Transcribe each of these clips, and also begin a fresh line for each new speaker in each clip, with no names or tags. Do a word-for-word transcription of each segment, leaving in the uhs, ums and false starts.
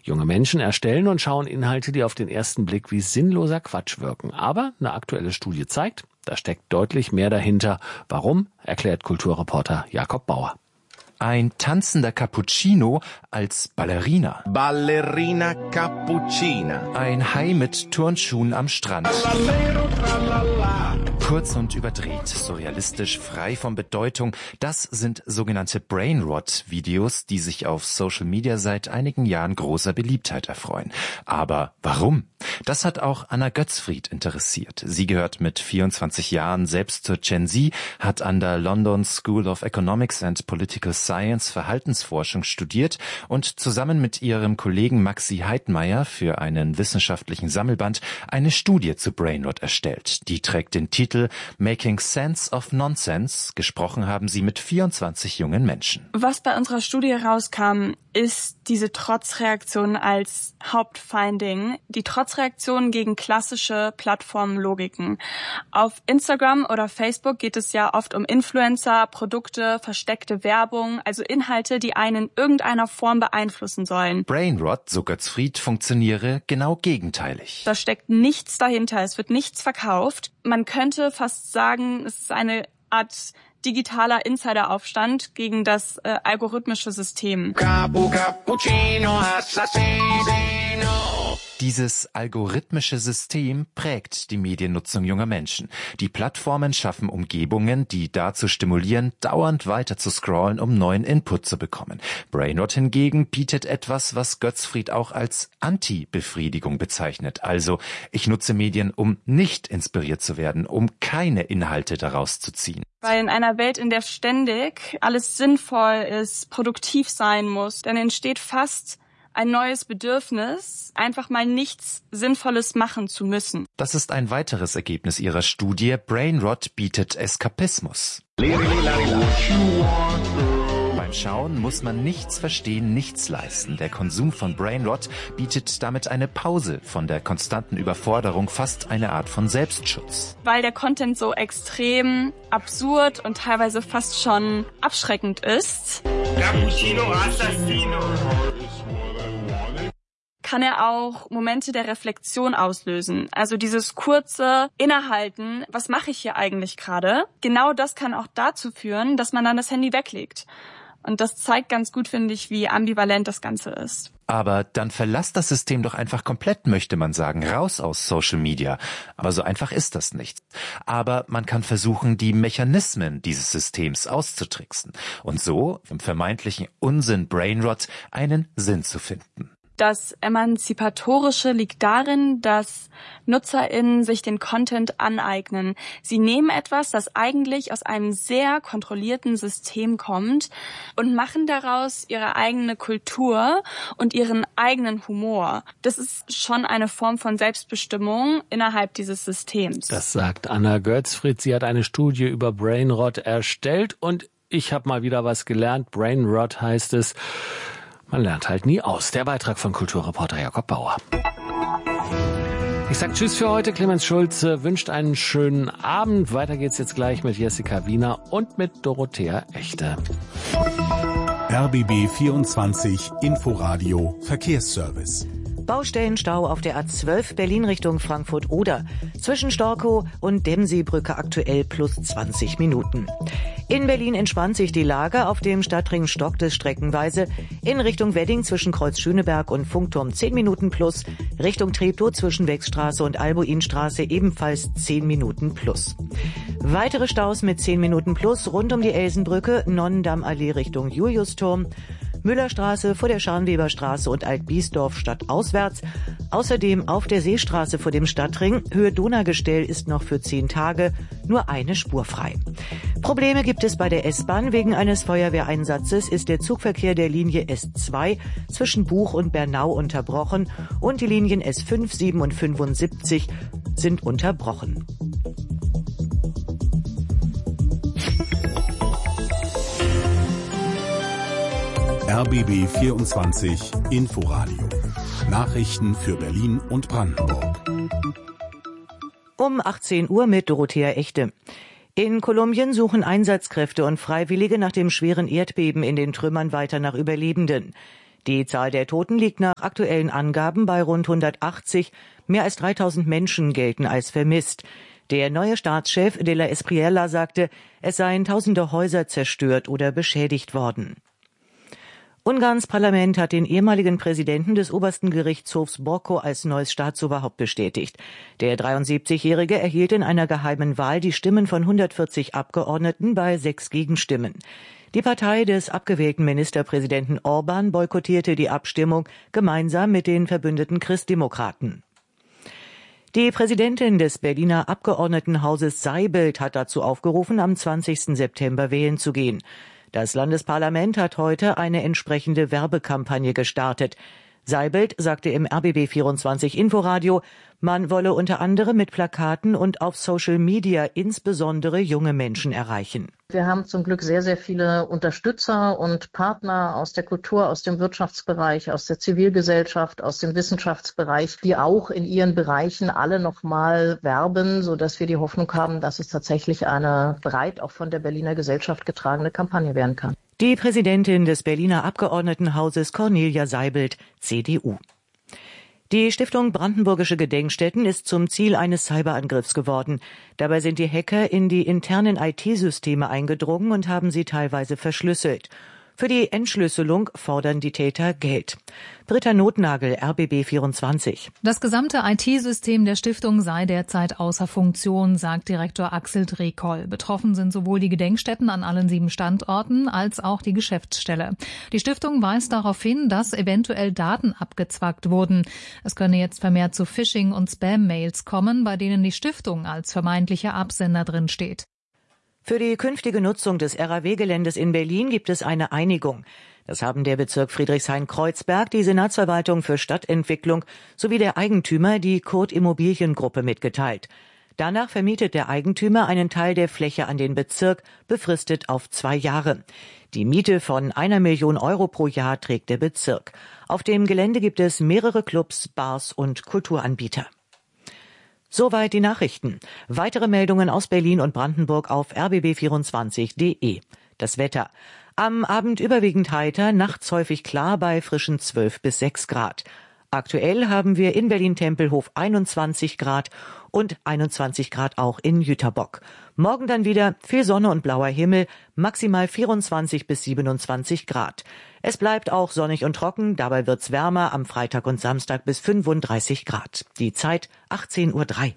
Junge Menschen erstellen und schauen Inhalte, die auf den ersten Blick wie sinnloser Quatsch wirken. Aber eine aktuelle Studie zeigt, da steckt deutlich mehr dahinter. Warum, erklärt Kulturreporter Jakob Bauer.
Ein tanzender Cappuccino als Ballerina.
Ballerina Cappuccina.
Ein Hai mit Turnschuhen am Strand. Kurz und überdreht, surrealistisch, frei von Bedeutung. Das sind sogenannte Brainrot-Videos, die sich auf Social Media seit einigen Jahren großer Beliebtheit erfreuen. Aber warum? Das hat auch Anna Götzfried interessiert. Sie gehört mit vierundzwanzig Jahren selbst zur Gen Z, hat an der London School of Economics and Political Science Verhaltensforschung studiert und zusammen mit ihrem Kollegen Maxi Heidmeier für einen wissenschaftlichen Sammelband eine Studie zu Brainrot erstellt. Die trägt den Titel Making Sense of Nonsense. Gesprochen haben sie mit vierundzwanzig jungen Menschen.
Was bei unserer Studie rauskam, ist diese Trotzreaktion als Hauptfinding. Die Trotzreaktion gegen klassische Plattformlogiken. Auf Instagram oder Facebook geht es ja oft um Influencer, Produkte, versteckte Werbung, also Inhalte, die einen in irgendeiner Form beeinflussen sollen.
Brainrot, so Götzfried, funktioniere genau gegenteilig.
Da steckt nichts dahinter, es wird nichts verkauft. Man könnte fast sagen, es ist eine Art digitaler Insideraufstand gegen das äh, algorithmische System.
Capu, Cappuccino, Assassino.
Dieses algorithmische System prägt die Mediennutzung junger Menschen. Die Plattformen schaffen Umgebungen, die dazu stimulieren, dauernd weiter zu scrollen, um neuen Input zu bekommen. Brainrot hingegen bietet etwas, was Götzfried auch als Anti-Befriedigung bezeichnet. Also, ich nutze Medien, um nicht inspiriert zu werden, um keine Inhalte daraus zu ziehen.
Weil in einer Welt, in der ständig alles sinnvoll ist, produktiv sein muss, dann entsteht fast ein neues Bedürfnis, einfach mal nichts Sinnvolles machen zu müssen.
Das ist ein weiteres Ergebnis ihrer Studie. Brainrot bietet Eskapismus. Beim Schauen muss man nichts verstehen, nichts leisten. Der Konsum von Brainrot bietet damit eine Pause von der konstanten Überforderung, fast eine Art von Selbstschutz.
Weil der Content so extrem absurd und teilweise fast schon abschreckend ist,
Cappuccino, Assassino.
kann er auch Momente der Reflexion auslösen. Also dieses kurze Innehalten, was mache ich hier eigentlich gerade? Genau das kann auch dazu führen, dass man dann das Handy weglegt. Und das zeigt ganz gut, finde ich, wie ambivalent das Ganze ist.
Aber dann verlasst das System doch einfach komplett, möchte man sagen, raus aus Social Media. Aber so einfach ist das nicht. Aber man kann versuchen, die Mechanismen dieses Systems auszutricksen und so im vermeintlichen Unsinn Brainrot einen Sinn zu finden.
Das Emanzipatorische liegt darin, dass NutzerInnen sich den Content aneignen. Sie nehmen etwas, das eigentlich aus einem sehr kontrollierten System kommt und machen daraus ihre eigene Kultur und ihren eigenen Humor. Das ist schon eine Form von Selbstbestimmung innerhalb dieses Systems.
Das sagt Anna Götzfried. Sie hat eine Studie über Brainrot erstellt und ich habe mal wieder was gelernt. Brainrot heißt es. Man lernt halt nie aus. Der Beitrag von Kulturreporter Jakob Bauer. Ich sag Tschüss für heute. Clemens Schulze wünscht einen schönen Abend. Weiter geht's jetzt gleich mit Jessica Wiener und mit Dorothea Echte.
R B B vierundzwanzig Inforadio Verkehrsservice.
Baustellenstau auf der A zwölf Berlin Richtung Frankfurt-Oder. Zwischen Storkow und Demmseebrücke aktuell plus zwanzig Minuten. In Berlin entspannt sich die Lage. Auf dem Stadtring stockt es streckenweise. In Richtung Wedding zwischen Kreuz Schöneberg und Funkturm zehn Minuten plus. Richtung Treptow zwischen Wechstraße und Albuinstraße ebenfalls zehn Minuten plus. Weitere Staus mit zehn Minuten plus rund um die Elsenbrücke, Nonnendammallee Richtung Juliusturm. Müllerstraße vor der Scharnweberstraße und Altbiesdorf stadtauswärts. Außerdem auf der Seestraße vor dem Stadtring. Höhe Donaugestell ist noch für zehn Tage nur eine Spur frei. Probleme gibt es bei der S-Bahn. Wegen eines Feuerwehreinsatzes ist der Zugverkehr der Linie S zwei zwischen Buch und Bernau unterbrochen und die Linien S fünf, sieben und fünfundsiebzig sind unterbrochen.
R B B vierundzwanzig Inforadio. Nachrichten für Berlin und Brandenburg.
Um achtzehn Uhr mit Dorothea Echte. In Kolumbien suchen Einsatzkräfte und Freiwillige nach dem schweren Erdbeben in den Trümmern weiter nach Überlebenden. Die Zahl der Toten liegt nach aktuellen Angaben bei rund hundertachtzig. Mehr als dreitausend Menschen gelten als vermisst. Der neue Staatschef de la Espriella sagte, es seien tausende Häuser zerstört oder beschädigt worden. Ungarns Parlament hat den ehemaligen Präsidenten des obersten Gerichtshofs Borko als neues Staatsoberhaupt bestätigt. Der dreiundsiebzigjährige erhielt in einer geheimen Wahl die Stimmen von hundertvierzig Abgeordneten bei sechs Gegenstimmen. Die Partei des abgewählten Ministerpräsidenten Orban boykottierte die Abstimmung gemeinsam mit den verbündeten Christdemokraten. Die Präsidentin des Berliner Abgeordnetenhauses Seibelt hat dazu aufgerufen, am zwanzigsten September wählen zu gehen. Das Landesparlament hat heute eine entsprechende Werbekampagne gestartet. Seibelt sagte im R B B vierundzwanzig Inforadio, man wolle unter anderem mit Plakaten und auf Social Media insbesondere junge Menschen erreichen.
Wir haben zum Glück sehr, sehr viele Unterstützer und Partner aus der Kultur, aus dem Wirtschaftsbereich, aus der Zivilgesellschaft, aus dem Wissenschaftsbereich, die auch in ihren Bereichen alle nochmal werben, sodass wir die Hoffnung haben, dass es tatsächlich eine breit auch von der Berliner Gesellschaft getragene Kampagne werden kann.
Die Präsidentin des Berliner Abgeordnetenhauses Cornelia Seibelt, C D U. Die Stiftung Brandenburgische Gedenkstätten ist zum Ziel eines Cyberangriffs geworden. Dabei sind die Hacker in die internen I T-Systeme eingedrungen und haben sie teilweise verschlüsselt. Für die Entschlüsselung fordern die Täter Geld. Britta Notnagel, R B B vierundzwanzig.
Das gesamte I T-System der Stiftung sei derzeit außer Funktion, sagt Direktor Axel Drekoll. Betroffen sind sowohl die Gedenkstätten an allen sieben Standorten als auch die Geschäftsstelle. Die Stiftung weist darauf hin, dass eventuell Daten abgezwackt wurden. Es könne jetzt vermehrt zu Phishing- und Spam-Mails kommen, bei denen die Stiftung als vermeintlicher Absender drin steht.
Für die künftige Nutzung des R A W-Geländes in Berlin gibt es eine Einigung. Das haben der Bezirk Friedrichshain-Kreuzberg, die Senatsverwaltung für Stadtentwicklung sowie der Eigentümer, die Kurt Immobiliengruppe, mitgeteilt. Danach vermietet der Eigentümer einen Teil der Fläche an den Bezirk, befristet auf zwei Jahre. Die Miete von einer Million Euro pro Jahr trägt der Bezirk. Auf dem Gelände gibt es mehrere Clubs, Bars und Kulturanbieter. Soweit die Nachrichten. Weitere Meldungen aus Berlin und Brandenburg auf r b b vierundzwanzig punkt de. Das Wetter. Am Abend überwiegend heiter, nachts häufig klar bei frischen zwölf bis sechs Grad. Aktuell haben wir in Berlin-Tempelhof einundzwanzig Grad und einundzwanzig Grad auch in Jüterbock. Morgen dann wieder viel Sonne und blauer Himmel, maximal vierundzwanzig bis siebenundzwanzig Grad. Es bleibt auch sonnig und trocken, dabei wird's wärmer am Freitag und Samstag bis fünfunddreißig Grad. Die Zeit achtzehn Uhr drei.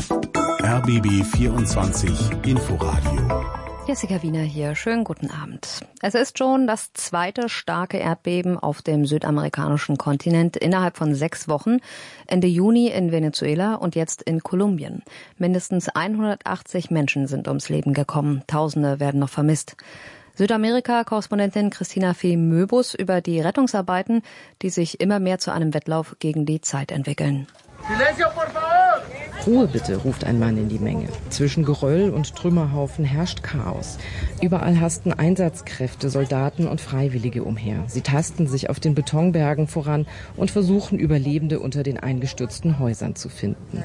R B B vierundzwanzig Inforadio.
Jessica Wiener hier. Schönen guten Abend. Es ist schon das zweite starke Erdbeben auf dem südamerikanischen Kontinent innerhalb von sechs Wochen. Ende Juni in Venezuela und jetzt in Kolumbien. Mindestens hundertachtzig Menschen sind ums Leben gekommen. Tausende werden noch vermisst. Südamerika-Korrespondentin Christina Fee-Möbus über die Rettungsarbeiten, die sich immer mehr zu einem Wettlauf gegen die Zeit entwickeln.
Silencio, por favor!
Ruhe bitte, ruft ein Mann in die Menge. Zwischen Geröll und Trümmerhaufen herrscht Chaos. Überall hasten Einsatzkräfte, Soldaten und Freiwillige umher. Sie tasten sich auf den Betonbergen voran und versuchen, Überlebende unter den eingestürzten Häusern zu finden.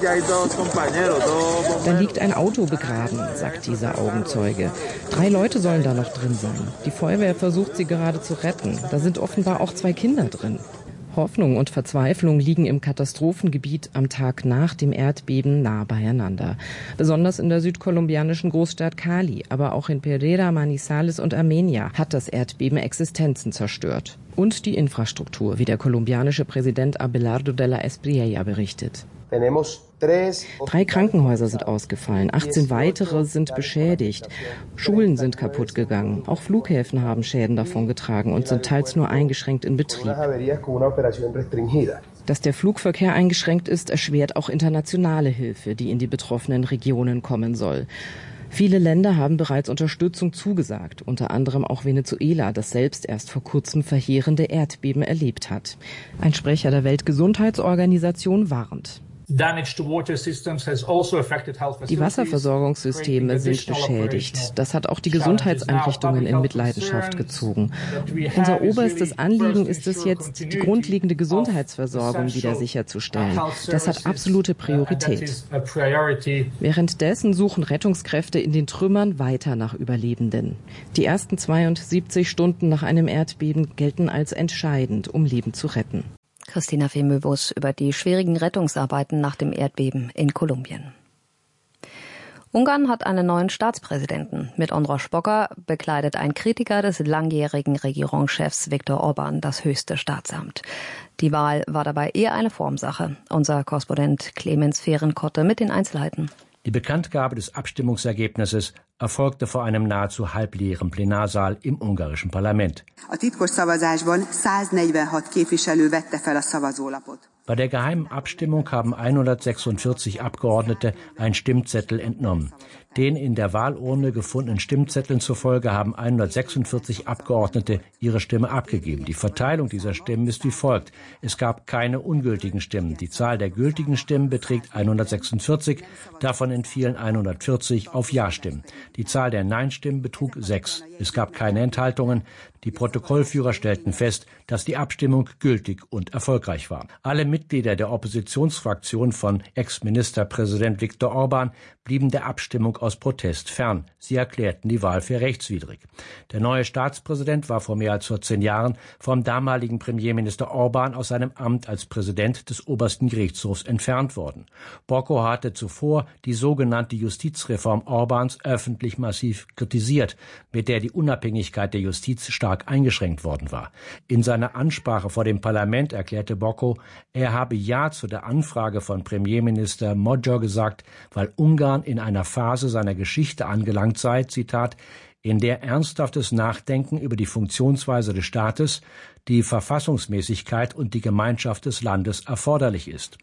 Da liegt ein Auto begraben, sagt dieser Augenzeuge. Drei Leute sollen da noch drin sein. Die Feuerwehr versucht, sie gerade zu retten. Da sind offenbar auch zwei Kinder drin. Hoffnung und Verzweiflung liegen im Katastrophengebiet am Tag nach dem Erdbeben nah beieinander. Besonders in der südkolumbianischen Großstadt Cali, aber auch in Pereira, Manizales und Armenia hat das Erdbeben Existenzen zerstört. Und die Infrastruktur, wie der kolumbianische Präsident Abelardo de la Espriella berichtet. Drei Krankenhäuser sind ausgefallen, achtzehn weitere sind beschädigt. Schulen sind kaputt gegangen. Auch Flughäfen haben Schäden davongetragen und sind teils nur eingeschränkt in Betrieb. Dass der Flugverkehr eingeschränkt ist, erschwert auch internationale Hilfe, die in die betroffenen Regionen kommen soll. Viele Länder haben bereits Unterstützung zugesagt, unter anderem auch Venezuela, das selbst erst vor kurzem verheerende Erdbeben erlebt hat. Ein Sprecher der Weltgesundheitsorganisation warnt. Die Wasserversorgungssysteme sind beschädigt. Das hat auch die Gesundheitseinrichtungen in Mitleidenschaft gezogen. Unser oberstes Anliegen ist es jetzt, die grundlegende Gesundheitsversorgung wieder sicherzustellen. Das hat absolute Priorität. Währenddessen suchen Rettungskräfte in den Trümmern weiter nach Überlebenden. Die ersten zweiundsiebzig Stunden nach einem Erdbeben gelten als entscheidend, um Leben zu retten.
Christina Femöbus über die schwierigen Rettungsarbeiten nach dem Erdbeben in Kolumbien. Ungarn hat einen neuen Staatspräsidenten. Mit András Bokar bekleidet ein Kritiker des langjährigen Regierungschefs Viktor Orbán das höchste Staatsamt. Die Wahl war dabei eher eine Formsache. Unser Korrespondent Clemens Fehrenkotte mit den Einzelheiten.
Die Bekanntgabe des Abstimmungsergebnisses erfolgte vor einem nahezu halbleeren Plenarsaal im ungarischen Parlament. Bei der geheimen Abstimmung haben hundertsechsundvierzig Abgeordnete einen Stimmzettel entnommen. Den in der Wahlurne gefundenen Stimmzetteln zufolge haben hundertsechsundvierzig Abgeordnete ihre Stimme abgegeben. Die Verteilung dieser Stimmen ist wie folgt. Es gab keine ungültigen Stimmen. Die Zahl der gültigen Stimmen beträgt hundertsechsundvierzig, davon entfielen hundertvierzig auf Ja-Stimmen. Die Zahl der Nein-Stimmen betrug sechs. Es gab keine Enthaltungen. Die Protokollführer stellten fest, dass die Abstimmung gültig und erfolgreich war. Alle Mitglieder der Oppositionsfraktion von Ex-Ministerpräsident Viktor Orbán blieben der Abstimmung aus Protest fern. Sie erklärten die Wahl für rechtswidrig. Der neue Staatspräsident war vor mehr als vierzehn Jahren vom damaligen Premierminister Orbán aus seinem Amt als Präsident des obersten Gerichtshofs entfernt worden. Bokar hatte zuvor die sogenannte Justizreform Orbáns öffentlich massiv kritisiert, mit der die Unabhängigkeit der Justiz stark eingeschränkt worden war. In seiner Ansprache vor dem Parlament erklärte Bokar, er habe Ja zu der Anfrage von Premierminister Magyar gesagt, weil Ungarn in einer Phase seiner Geschichte angelangt sei, Zitat, in der ernsthaftes Nachdenken über die Funktionsweise des Staates, die Verfassungsmäßigkeit und die Gemeinschaft des Landes erforderlich ist.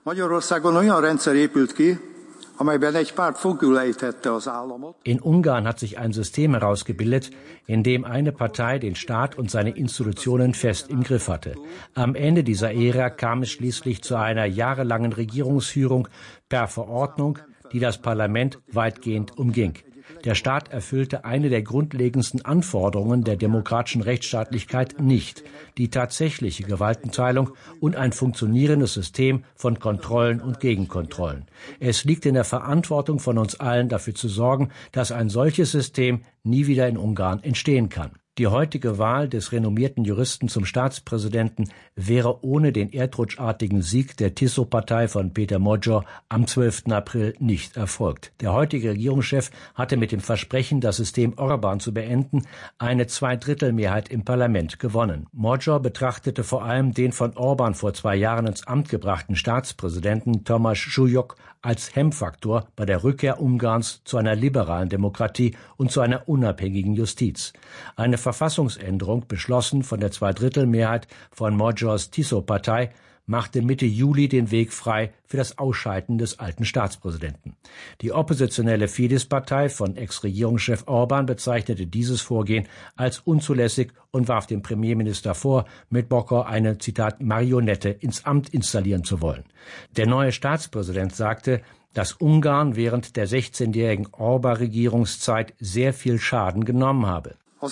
In Ungarn hat sich ein System herausgebildet, in dem eine Partei den Staat und seine Institutionen fest im Griff hatte. Am Ende dieser Ära kam es schließlich zu einer jahrelangen Regierungsführung per Verordnung, die das Parlament weitgehend umging. Der Staat erfüllte eine der grundlegendsten Anforderungen der demokratischen Rechtsstaatlichkeit nicht, die tatsächliche Gewaltenteilung und ein funktionierendes System von Kontrollen und Gegenkontrollen. Es liegt in der Verantwortung von uns allen, dafür zu sorgen, dass ein solches System nie wieder in Ungarn entstehen kann. Die heutige Wahl des renommierten Juristen zum Staatspräsidenten wäre ohne den erdrutschartigen Sieg der Tiso-Partei von Peter Magyar am zwölften April nicht erfolgt. Der heutige Regierungschef hatte mit dem Versprechen, das System Orbán zu beenden, eine Zweidrittelmehrheit im Parlament gewonnen. Magyar betrachtete vor allem den von Orbán vor zwei Jahren ins Amt gebrachten Staatspräsidenten Tamás Súlyog als Hemmfaktor bei der Rückkehr Ungarns zu einer liberalen Demokratie und zu einer unabhängigen Justiz. Eine Verfassungsänderung, beschlossen von der Zweidrittelmehrheit von Magyars Tiso-Partei, machte Mitte Juli den Weg frei für das Ausscheiden des alten Staatspräsidenten. Die oppositionelle Fidesz-Partei von Ex-Regierungschef Orbán bezeichnete dieses Vorgehen als unzulässig und warf dem Premierminister vor, mit Bokar eine, Zitat, Marionette ins Amt installieren zu wollen. Der neue Staatspräsident sagte, dass Ungarn während der sechzehnjährigen Orbán-Regierungszeit sehr viel Schaden genommen habe.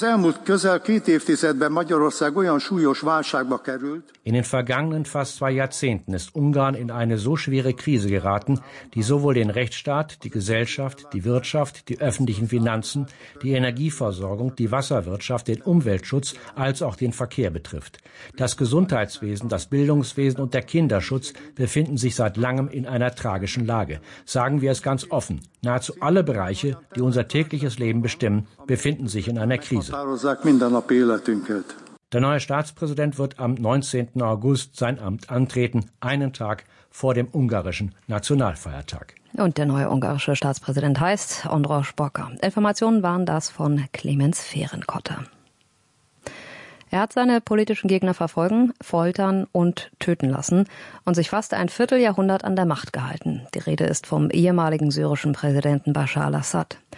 In den vergangenen fast zwei Jahrzehnten ist Ungarn in eine so schwere Krise geraten, die sowohl den Rechtsstaat, die Gesellschaft, die Wirtschaft, die öffentlichen Finanzen, die Energieversorgung, die Wasserwirtschaft, den Umweltschutz als auch den Verkehr betrifft. Das Gesundheitswesen, das Bildungswesen und der Kinderschutz befinden sich seit langem in einer tragischen Lage. Sagen wir es ganz offen, nahezu alle Bereiche, die unser tägliches Leben bestimmen, befinden sich in einer Krise. Der neue Staatspräsident wird am neunzehnten August sein Amt antreten, einen Tag vor dem ungarischen Nationalfeiertag.
Und der neue ungarische Staatspräsident heißt András Bokar. Informationen waren das von Clemens Fehrenkotte. Er hat seine politischen Gegner verfolgen, foltern und töten lassen und sich fast ein Vierteljahrhundert an der Macht gehalten. Die Rede ist vom ehemaligen syrischen Präsidenten Bashar al-Assad.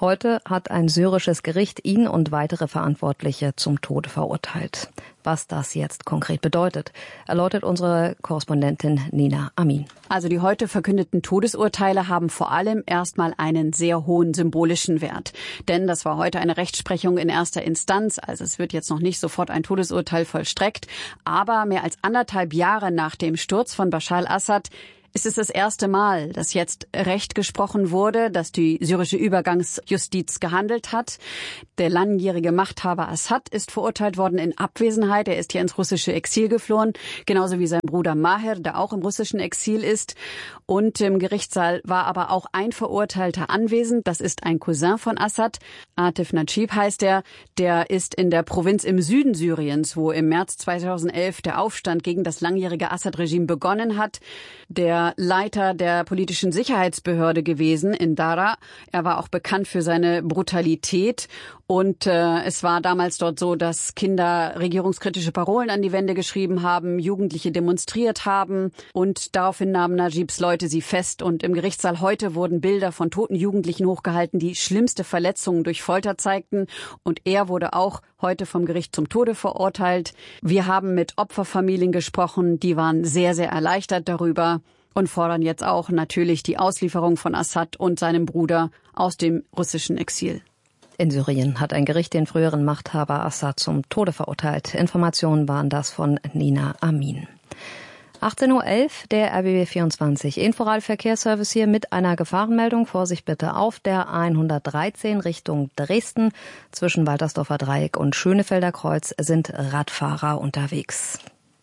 Heute hat ein syrisches Gericht ihn und weitere Verantwortliche zum Tode verurteilt. Was das jetzt konkret bedeutet, erläutert unsere Korrespondentin Nina Amin.
Also die heute verkündeten Todesurteile haben vor allem erstmal einen sehr hohen symbolischen Wert. Denn das war heute eine Rechtsprechung in erster Instanz, also es wird jetzt noch nicht sofort ein Todesurteil vollstreckt. Aber mehr als anderthalb Jahre nach dem Sturz von Bashar al-Assad ist es das erste Mal, dass jetzt Recht gesprochen wurde, dass die syrische Übergangsjustiz gehandelt hat. Der langjährige Machthaber Assad ist verurteilt worden in Abwesenheit. Er ist hier ins russische Exil geflohen, genauso wie sein Bruder Maher, der auch im russischen Exil ist. Und im Gerichtssaal war aber auch ein Verurteilter anwesend. Das ist ein Cousin von Assad. Atif Najib heißt er. Der ist in der Provinz im Süden Syriens, wo im März zweitausendelf der Aufstand gegen das langjährige Assad-Regime begonnen hat. Der Leiter der politischen Sicherheitsbehörde gewesen in Dara. Er war auch bekannt für seine Brutalität. Und äh, es war damals dort so, dass Kinder regierungskritische Parolen an die Wände geschrieben haben, Jugendliche demonstriert haben. Und daraufhin nahmen Najibs Leute sie fest. Und im Gerichtssaal heute wurden Bilder von toten Jugendlichen hochgehalten, die schlimmste Verletzungen durch Folter zeigten. Und er wurde auch heute vom Gericht zum Tode verurteilt. Wir haben mit Opferfamilien gesprochen. Die waren sehr, sehr erleichtert darüber. Und fordern jetzt auch natürlich die Auslieferung von Assad und seinem Bruder aus dem russischen Exil.
In Syrien hat ein Gericht den früheren Machthaber Assad zum Tode verurteilt. Informationen waren das von Nina Amin. achtzehn Uhr elf, der R B B vierundzwanzig Inforadio-Verkehrsservice hier mit einer Gefahrenmeldung. Vorsicht bitte auf der hundertdreizehn Richtung Dresden. Zwischen Waltersdorfer Dreieck und Schönefelder Kreuz sind Radfahrer unterwegs.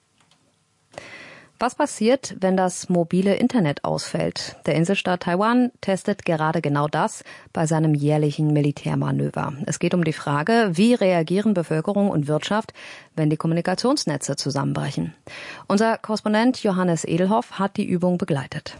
Was passiert, wenn das mobile Internet ausfällt? Der Inselstaat Taiwan testet gerade genau das bei seinem jährlichen Militärmanöver. Es geht um die Frage, wie reagieren Bevölkerung und Wirtschaft, wenn die Kommunikationsnetze zusammenbrechen. Unser Korrespondent Johannes Edelhoff hat die Übung begleitet.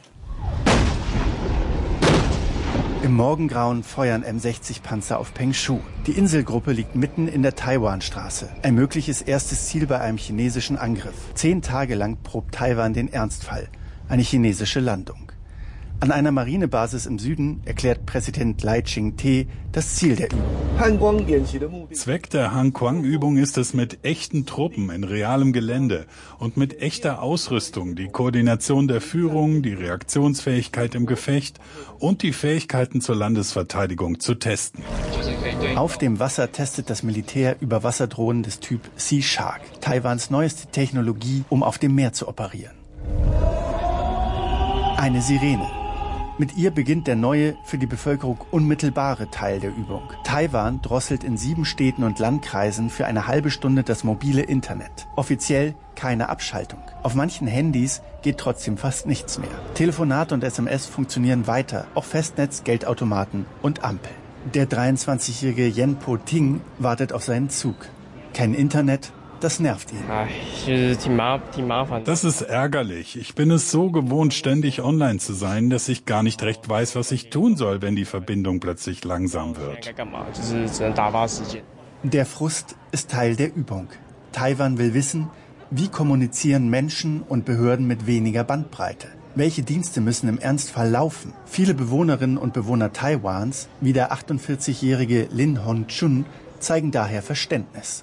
Im Morgengrauen feuern M sechzig Panzer auf Pengshu. Die Inselgruppe liegt mitten in der Taiwanstraße. Ein mögliches erstes Ziel bei einem chinesischen Angriff. Zehn Tage lang probt Taiwan den Ernstfall. Eine chinesische Landung. An einer Marinebasis im Süden erklärt Präsident Lai Ching-te das Ziel der Übung.
Zweck der Han-Kuang-Übung ist es, mit echten Truppen in realem Gelände und mit echter Ausrüstung die Koordination der Führung, die Reaktionsfähigkeit im Gefecht und die Fähigkeiten zur Landesverteidigung zu testen.
Auf dem Wasser testet das Militär Überwasserdrohnen des Typ Sea Shark, Taiwans neueste Technologie, um auf dem Meer zu operieren. Eine Sirene. Mit ihr beginnt der neue, für die Bevölkerung unmittelbare Teil der Übung. Taiwan drosselt in sieben Städten und Landkreisen für eine halbe Stunde das mobile Internet. Offiziell keine Abschaltung. Auf manchen Handys geht trotzdem fast nichts mehr. Telefonate und S M S funktionieren weiter, auch Festnetz, Geldautomaten und Ampeln. Der dreiundzwanzigjährige Yen Po-ting wartet auf seinen Zug. Kein Internet, das nervt ihn.
Das ist ärgerlich. Ich bin es so gewohnt, ständig online zu sein, dass ich gar nicht recht weiß, was ich tun soll, wenn die Verbindung plötzlich langsam wird.
Der Frust ist Teil der Übung. Taiwan will wissen, wie kommunizieren Menschen und Behörden mit weniger Bandbreite. Welche Dienste müssen im Ernstfall laufen? Viele Bewohnerinnen und Bewohner Taiwans, wie der achtundvierzigjährige Lin Hong-chun, zeigen daher Verständnis.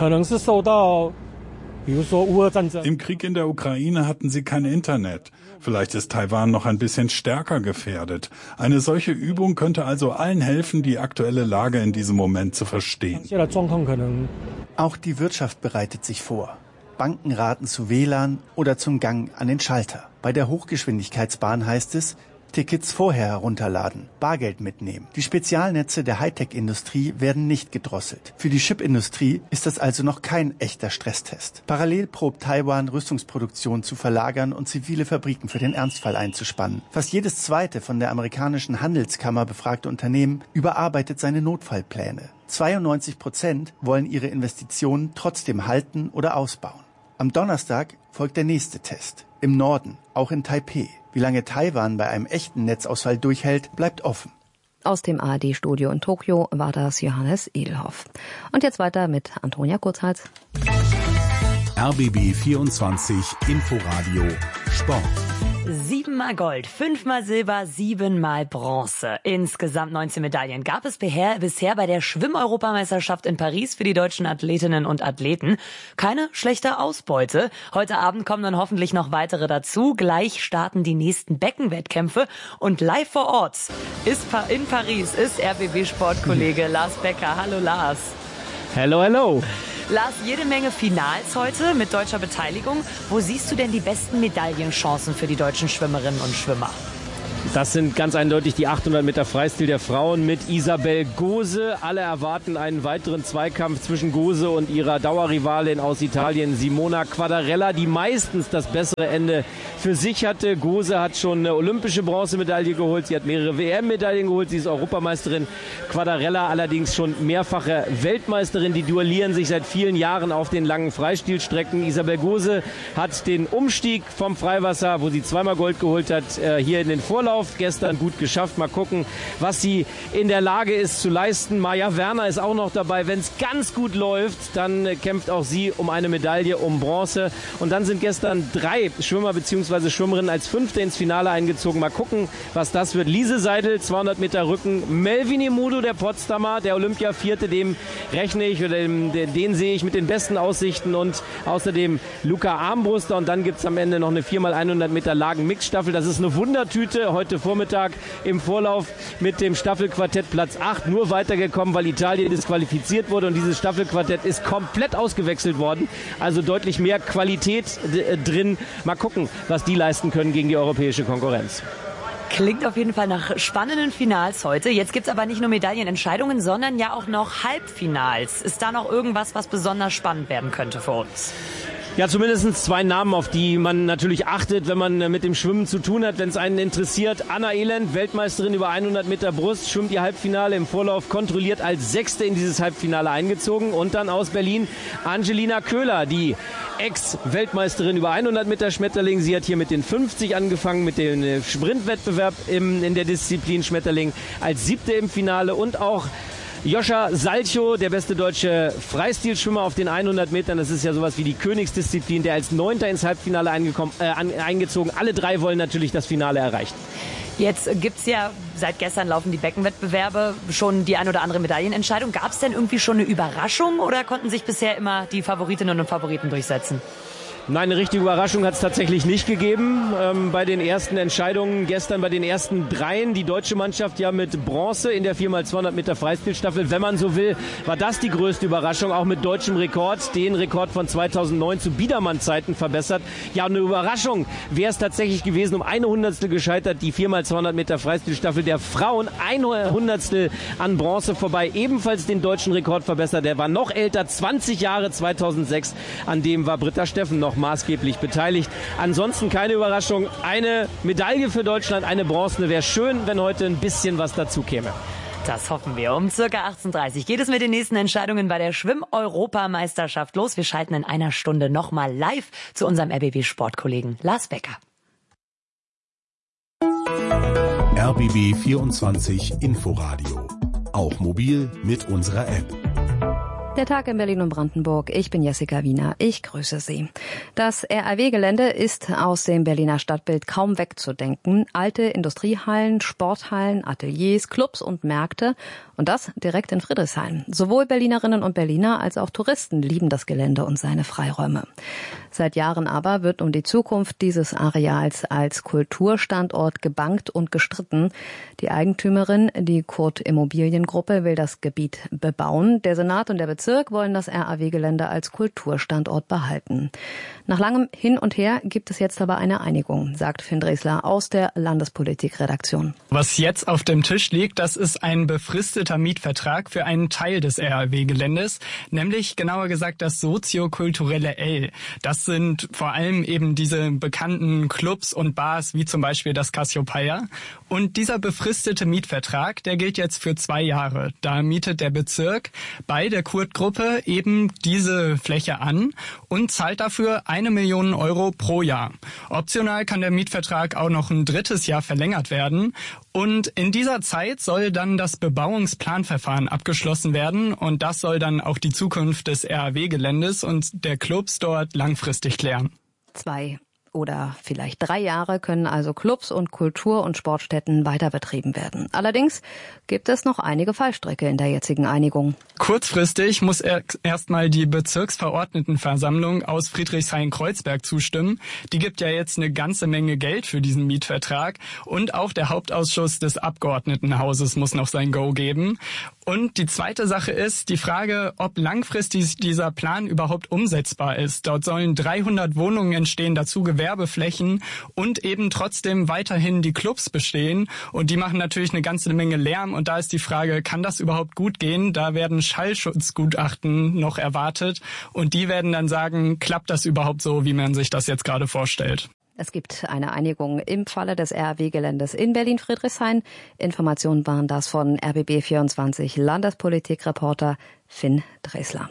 Im Krieg in der Ukraine hatten sie kein Internet. Vielleicht ist Taiwan noch ein bisschen stärker gefährdet. Eine solche Übung könnte also allen helfen, die aktuelle Lage in diesem Moment zu verstehen.
Auch die Wirtschaft bereitet sich vor. Banken raten zu W L A N oder zum Gang an den Schalter. Bei der Hochgeschwindigkeitsbahn heißt es, Tickets vorher herunterladen, Bargeld mitnehmen. Die Spezialnetze der Hightech-Industrie werden nicht gedrosselt. Für die Chipindustrie ist das also noch kein echter Stresstest. Parallel probt Taiwan, Rüstungsproduktion zu verlagern und zivile Fabriken für den Ernstfall einzuspannen. Fast jedes zweite von der amerikanischen Handelskammer befragte Unternehmen überarbeitet seine Notfallpläne. zweiundneunzig Prozent wollen ihre Investitionen trotzdem halten oder ausbauen. Am Donnerstag folgt der nächste Test. Im Norden, auch in Taipeh. Wie lange Taiwan bei einem echten Netzausfall durchhält, bleibt offen.
Aus dem A R D-Studio in Tokio war das Johannes Edelhoff. Und jetzt weiter mit Antonia Kurzhals.
R B B vierundzwanzig Inforadio Sport.
Siebenmal Gold, fünfmal Silber, siebenmal Bronze. Insgesamt neunzehn Medaillen gab es bisher bei der Schwimm-Europameisterschaft in Paris für die deutschen Athletinnen und Athleten. Keine schlechte Ausbeute. Heute Abend kommen dann hoffentlich noch weitere dazu. Gleich starten die nächsten Beckenwettkämpfe. Und live vor Ort ist in Paris ist R B B-Sportkollege Lars Becker. Hallo Lars.
Hello, hello.
Lars, jede Menge Finals heute mit deutscher Beteiligung. Wo siehst du denn die besten Medaillenchancen für die deutschen Schwimmerinnen und Schwimmer?
Das sind ganz eindeutig die achthundert Meter Freistil der Frauen mit Isabel Gose. Alle erwarten einen weiteren Zweikampf zwischen Gose und ihrer Dauerrivalin aus Italien, Simona Quadarella, die meistens das bessere Ende für sich hatte. Gose hat schon eine olympische Bronzemedaille geholt, sie hat mehrere W M-Medaillen geholt, sie ist Europameisterin. Quadarella allerdings schon mehrfache Weltmeisterin. Die duellieren sich seit vielen Jahren auf den langen Freistilstrecken. Isabel Gose hat den Umstieg vom Freiwasser, wo sie zweimal Gold geholt hat, hier in den Vorlauf gestern gut geschafft. Mal gucken, was sie in der Lage ist zu leisten. Maja Werner ist auch noch dabei. Wenn es ganz gut läuft, dann kämpft auch sie um eine Medaille, um Bronze. Und dann sind gestern drei Schwimmer bzw. Schwimmerinnen als Fünfte ins Finale eingezogen. Mal gucken, was das wird. Lise Seidel, zweihundert Meter Rücken. Melvin Emudu, der Potsdamer, der Olympia-Vierte, dem rechne ich, oder dem, den, den sehe ich mit den besten Aussichten. Und außerdem Luca Armbruster. Und dann gibt es am Ende noch eine vier mal hundert Meter Lagen-Mixstaffel. Das ist eine Wundertüte. Heute Vormittag im Vorlauf mit dem Staffelquartett Platz acht nur weitergekommen, weil Italien disqualifiziert wurde, und dieses Staffelquartett ist komplett ausgewechselt worden. Also deutlich mehr Qualität drin. Mal gucken, was die leisten können gegen die europäische Konkurrenz.
Klingt auf jeden Fall nach spannenden Finals heute. Jetzt gibt's aber nicht nur Medaillenentscheidungen, sondern ja auch noch Halbfinals. Ist da noch irgendwas, was besonders spannend werden könnte für uns?
Ja, zumindest zwei Namen, auf die man natürlich achtet, wenn man mit dem Schwimmen zu tun hat, wenn es einen interessiert. Anna Elend, Weltmeisterin über hundert Meter Brust, schwimmt ihr Halbfinale im Vorlauf, kontrolliert als Sechste in dieses Halbfinale eingezogen. Und dann aus Berlin Angelina Köhler, die Ex-Weltmeisterin über hundert Meter Schmetterling. Sie hat hier mit den fünfzig angefangen, mit dem Sprintwettbewerb im, in der Disziplin Schmetterling, als Siebte im Finale. Und auch Joscha Salcho, der beste deutsche Freistilschwimmer auf den hundert Metern. Das ist ja sowas wie die Königsdisziplin, der als Neunter ins Halbfinale eingekommen, äh, eingezogen. Alle drei wollen natürlich das Finale erreichen.
Jetzt gibt's ja, seit gestern laufen die Beckenwettbewerbe, schon die ein oder andere Medaillenentscheidung. Gab's denn irgendwie schon eine Überraschung oder konnten sich bisher immer die Favoritinnen und Favoriten durchsetzen?
Nein, eine richtige Überraschung hat es tatsächlich nicht gegeben. Ähm, bei den ersten Entscheidungen gestern, bei den ersten dreien, die deutsche Mannschaft ja mit Bronze in der vier mal zweihundert Meter Freistilstaffel, wenn man so will, war das die größte Überraschung, auch mit deutschem Rekord, den Rekord von zweitausendneun zu Biedermann-Zeiten verbessert. Ja, eine Überraschung wäre es tatsächlich gewesen, um eine Hundertstel gescheitert, die vier mal zweihundert Meter Freistilstaffel der Frauen, ein Hundertstel an Bronze vorbei, ebenfalls den deutschen Rekord verbessert. Der war noch älter, zwanzig Jahre, zweitausendsechs, an dem war Britta Steffen noch maßgeblich beteiligt. Ansonsten keine Überraschung. Eine Medaille für Deutschland, eine bronzene. Wäre schön, wenn heute ein bisschen was dazu käme.
Das hoffen wir. Um circa achtzehn Uhr dreißig geht es mit den nächsten Entscheidungen bei der Schwimm-Europameisterschaft los. Wir schalten in einer Stunde nochmal live zu unserem R B B-Sportkollegen Lars Becker.
R B B vierundzwanzig Inforadio. Auch mobil mit unserer App.
Der Tag in Berlin und Brandenburg. Ich bin Jessica Wiener. Ich grüße Sie. Das R A W-Gelände ist aus dem Berliner Stadtbild kaum wegzudenken. Alte Industriehallen, Sporthallen, Ateliers, Clubs und Märkte. Und das direkt in Friedrichshain. Sowohl Berlinerinnen und Berliner als auch Touristen lieben das Gelände und seine Freiräume. Seit Jahren aber wird um die Zukunft dieses Areals als Kulturstandort gebangt und gestritten. Die Eigentümerin, die Kurt Immobiliengruppe, will das Gebiet bebauen. Der Senat und der Bezirk wollen das R A W-Gelände als Kulturstandort behalten. Nach langem Hin und Her gibt es jetzt aber eine Einigung, sagt Finn Dresler aus der Landespolitik-Redaktion.
Was jetzt auf dem Tisch liegt, das ist ein befristeter Mietvertrag für einen Teil des R A W-Geländes, nämlich genauer gesagt das soziokulturelle L. Das sind vor allem eben diese bekannten Clubs und Bars, wie zum Beispiel das Cassiopeia. Und dieser befristete Mietvertrag, der gilt jetzt für zwei Jahre. Da mietet der Bezirk bei der Kurt Mietgruppe eben diese Fläche an und zahlt dafür eine Million Euro pro Jahr. Optional kann der Mietvertrag auch noch ein drittes Jahr verlängert werden. Und in dieser Zeit soll dann das Bebauungsplanverfahren abgeschlossen werden. Und das soll dann auch die Zukunft des R A W-Geländes und der Clubs dort langfristig klären.
Zwei oder vielleicht drei Jahre können also Clubs und Kultur- und Sportstätten weiter betrieben werden. Allerdings gibt es noch einige Fallstricke in der jetzigen Einigung.
Kurzfristig muss erstmal die Bezirksverordnetenversammlung aus Friedrichshain-Kreuzberg zustimmen. Die gibt ja jetzt eine ganze Menge Geld für diesen Mietvertrag. Und auch der Hauptausschuss des Abgeordnetenhauses muss noch sein Go geben. Und die zweite Sache ist die Frage, ob langfristig dieser Plan überhaupt umsetzbar ist. Dort sollen dreihundert Wohnungen entstehen, dazu Gewerbeflächen und eben trotzdem weiterhin die Clubs bestehen. Und die machen natürlich eine ganze Menge Lärm. Und da ist die Frage, kann das überhaupt gut gehen? Da werden Schallschutzgutachten noch erwartet. Und die werden dann sagen, klappt das überhaupt so, wie man sich das jetzt gerade vorstellt?
Es gibt eine Einigung im Falle des R A W-Geländes in Berlin-Friedrichshain. Informationen waren das von R B B vierundzwanzig Landespolitikreporter Finn Dresler.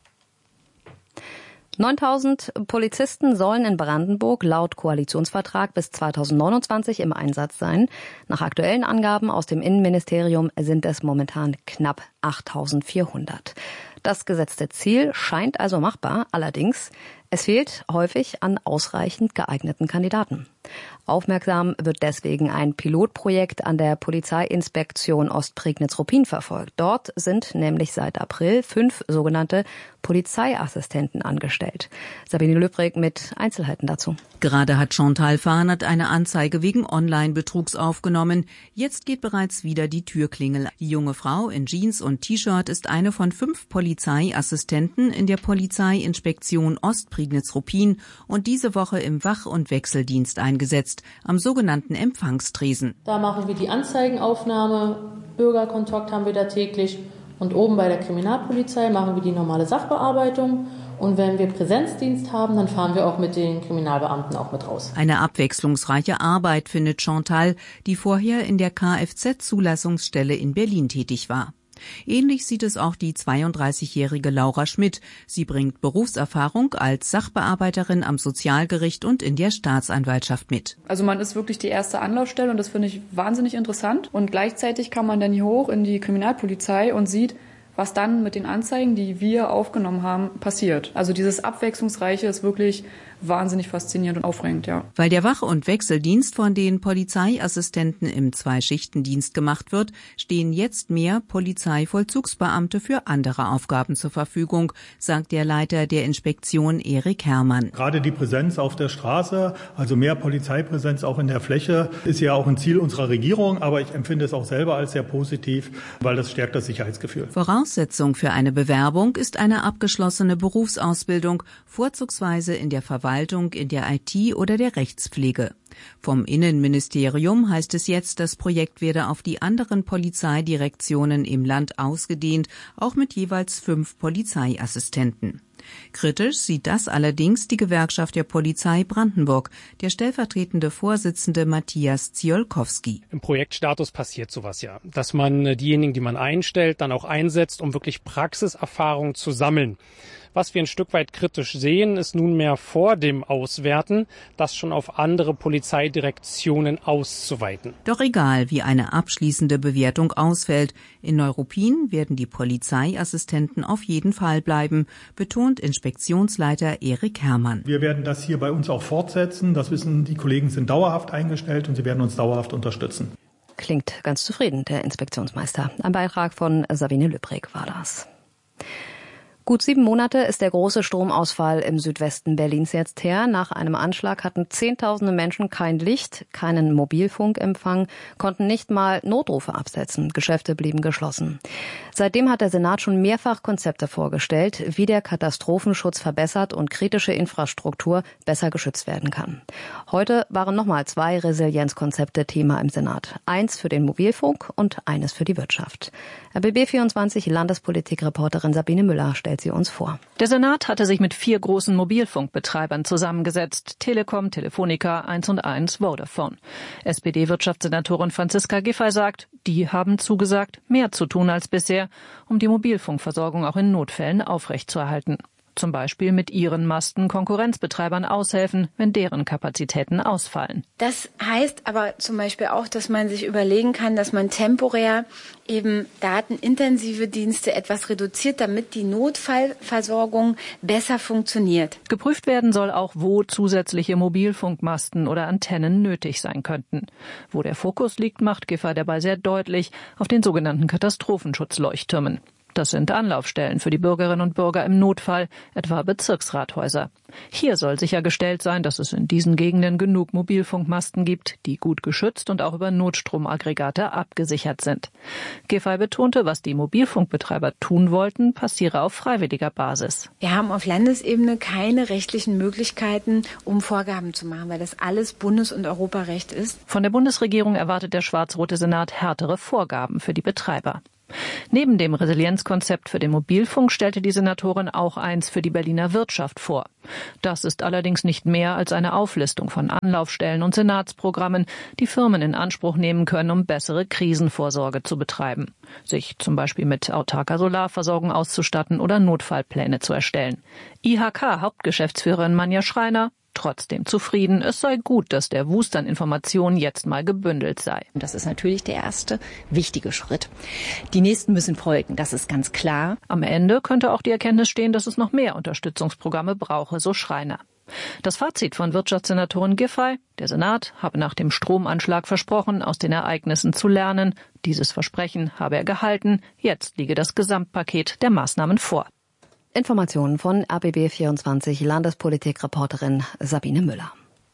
neuntausend Polizisten sollen in Brandenburg laut Koalitionsvertrag bis zweitausendneunundzwanzig im Einsatz sein. Nach aktuellen Angaben aus dem Innenministerium sind es momentan knapp achttausendvierhundert. Das gesetzte Ziel scheint also machbar, allerdings es fehlt häufig an ausreichend geeigneten Kandidaten. Aufmerksam wird deswegen ein Pilotprojekt an der Polizeiinspektion Ostprignitz-Ruppin verfolgt. Dort sind nämlich seit April fünf sogenannte Polizeiassistenten angestellt. Sabine Löbrig mit Einzelheiten dazu.
Gerade hat Chantal Fahnert eine Anzeige wegen Online-Betrugs aufgenommen. Jetzt geht bereits wieder die Türklingel. Die junge Frau in Jeans und T-Shirt ist eine von fünf Polizeiassistenten in der Polizeiinspektion Ostprignitz-Ruppin und diese Woche im Wach- und Wechseldienst eingesetzt, am sogenannten Empfangstresen.
Da machen wir die Anzeigenaufnahme, Bürgerkontakt haben wir da täglich und oben bei der Kriminalpolizei machen wir die normale Sachbearbeitung. Und wenn wir Präsenzdienst haben, dann fahren wir auch mit den Kriminalbeamten auch mit raus.
Eine abwechslungsreiche Arbeit findet Chantal, die vorher in der Kfz-Zulassungsstelle in Berlin tätig war. Ähnlich sieht es auch die zweiunddreißigjährige Laura Schmidt. Sie bringt Berufserfahrung als Sachbearbeiterin am Sozialgericht und in der Staatsanwaltschaft mit.
Also man ist wirklich die erste Anlaufstelle und das finde ich wahnsinnig interessant. Und gleichzeitig kann man dann hier hoch in die Kriminalpolizei und sieht, was dann mit den Anzeigen, die wir aufgenommen haben, passiert. Also dieses Abwechslungsreiche ist wirklich wahnsinnig faszinierend und aufregend, ja.
Weil der Wach- und Wechseldienst von den Polizeiassistenten im Zwei-Schichten-Dienst gemacht wird, stehen jetzt mehr Polizeivollzugsbeamte für andere Aufgaben zur Verfügung, sagt der Leiter der Inspektion Erik Herrmann.
Gerade die Präsenz auf der Straße, also mehr Polizeipräsenz auch in der Fläche, ist ja auch ein Ziel unserer Regierung, aber ich empfinde es auch selber als sehr positiv, weil das stärkt das Sicherheitsgefühl.
Voraussetzung für eine Bewerbung ist eine abgeschlossene Berufsausbildung, vorzugsweise in der Verwaltung, in der I T oder der Rechtspflege. Vom Innenministerium heißt es jetzt, das Projekt werde auf die anderen Polizeidirektionen im Land ausgedehnt, auch mit jeweils fünf Polizeiassistenten. Kritisch sieht das allerdings die Gewerkschaft der Polizei Brandenburg, der stellvertretende Vorsitzende Matthias Ziolkowski.
Im Projektstatus passiert sowas ja, dass man diejenigen, die man einstellt, dann auch einsetzt, um wirklich Praxiserfahrung zu sammeln. Was wir ein Stück weit kritisch sehen, ist nunmehr vor dem Auswerten, das schon auf andere Polizeidirektionen auszuweiten.
Doch egal, wie eine abschließende Bewertung ausfällt, in Neuruppin werden die Polizeiassistenten auf jeden Fall bleiben, betont Inspektionsleiter Erik Herrmann.
Wir werden das hier bei uns auch fortsetzen. Das wissen, die Kollegen sind dauerhaft eingestellt und sie werden uns dauerhaft unterstützen.
Klingt ganz zufrieden, der Inspektionsmeister. Ein Beitrag von Sabine Lübrig war das. Gut sieben Monate ist der große Stromausfall im Südwesten Berlins jetzt her. Nach einem Anschlag hatten Zehntausende Menschen kein Licht, keinen Mobilfunkempfang, konnten nicht mal Notrufe absetzen. Geschäfte blieben geschlossen. Seitdem hat der Senat schon mehrfach Konzepte vorgestellt, wie der Katastrophenschutz verbessert und kritische Infrastruktur besser geschützt werden kann. Heute waren nochmal zwei Resilienzkonzepte Thema im Senat. Eins für den Mobilfunk und eines für die Wirtschaft. R B B vierundzwanzig Landespolitikreporterin Sabine Müller stellt stellt sie uns vor.
Der Senat hatte sich mit vier großen Mobilfunkbetreibern zusammengesetzt. Telekom, Telefonica, eins und eins, Vodafone. S P D-Wirtschaftssenatorin Franziska Giffey sagt, die haben zugesagt, mehr zu tun als bisher, um die Mobilfunkversorgung auch in Notfällen aufrechtzuerhalten. Zum Beispiel mit ihren Masten Konkurrenzbetreibern aushelfen, wenn deren Kapazitäten ausfallen.
Das heißt aber zum Beispiel auch, dass man sich überlegen kann, dass man temporär eben datenintensive Dienste etwas reduziert, damit die Notfallversorgung besser funktioniert.
Geprüft werden soll auch, wo zusätzliche Mobilfunkmasten oder Antennen nötig sein könnten. Wo der Fokus liegt, macht Giffey dabei sehr deutlich, auf den sogenannten Katastrophenschutzleuchttürmen. Das sind Anlaufstellen für die Bürgerinnen und Bürger im Notfall, etwa Bezirksrathäuser. Hier soll sichergestellt sein, dass es in diesen Gegenden genug Mobilfunkmasten gibt, die gut geschützt und auch über Notstromaggregate abgesichert sind. Giffey betonte, was die Mobilfunkbetreiber tun wollten, passiere auf freiwilliger Basis.
Wir haben auf Landesebene keine rechtlichen Möglichkeiten, um Vorgaben zu machen, weil das alles Bundes- und Europarecht ist.
Von der Bundesregierung erwartet der schwarz-rote Senat härtere Vorgaben für die Betreiber. Neben dem Resilienzkonzept für den Mobilfunk stellte die Senatorin auch eins für die Berliner Wirtschaft vor. Das ist allerdings nicht mehr als eine Auflistung von Anlaufstellen und Senatsprogrammen, die Firmen in Anspruch nehmen können, um bessere Krisenvorsorge zu betreiben, sich zum Beispiel mit autarker Solarversorgung auszustatten oder Notfallpläne zu erstellen. I H K-Hauptgeschäftsführerin Manja Schreiner: Trotzdem zufrieden, es sei gut, dass der Wust an Informationen jetzt mal gebündelt sei.
Das ist natürlich der erste wichtige Schritt. Die nächsten müssen folgen, das ist ganz klar.
Am Ende könnte auch die Erkenntnis stehen, dass es noch mehr Unterstützungsprogramme brauche, so Schreiner. Das Fazit von Wirtschaftssenatorin Giffey: Der Senat habe nach dem Stromanschlag versprochen, aus den Ereignissen zu lernen. Dieses Versprechen habe er gehalten. Jetzt liege das Gesamtpaket der Maßnahmen vor.
Informationen von R B B vierundzwanzig Landespolitik-Reporterin Sabine Müller.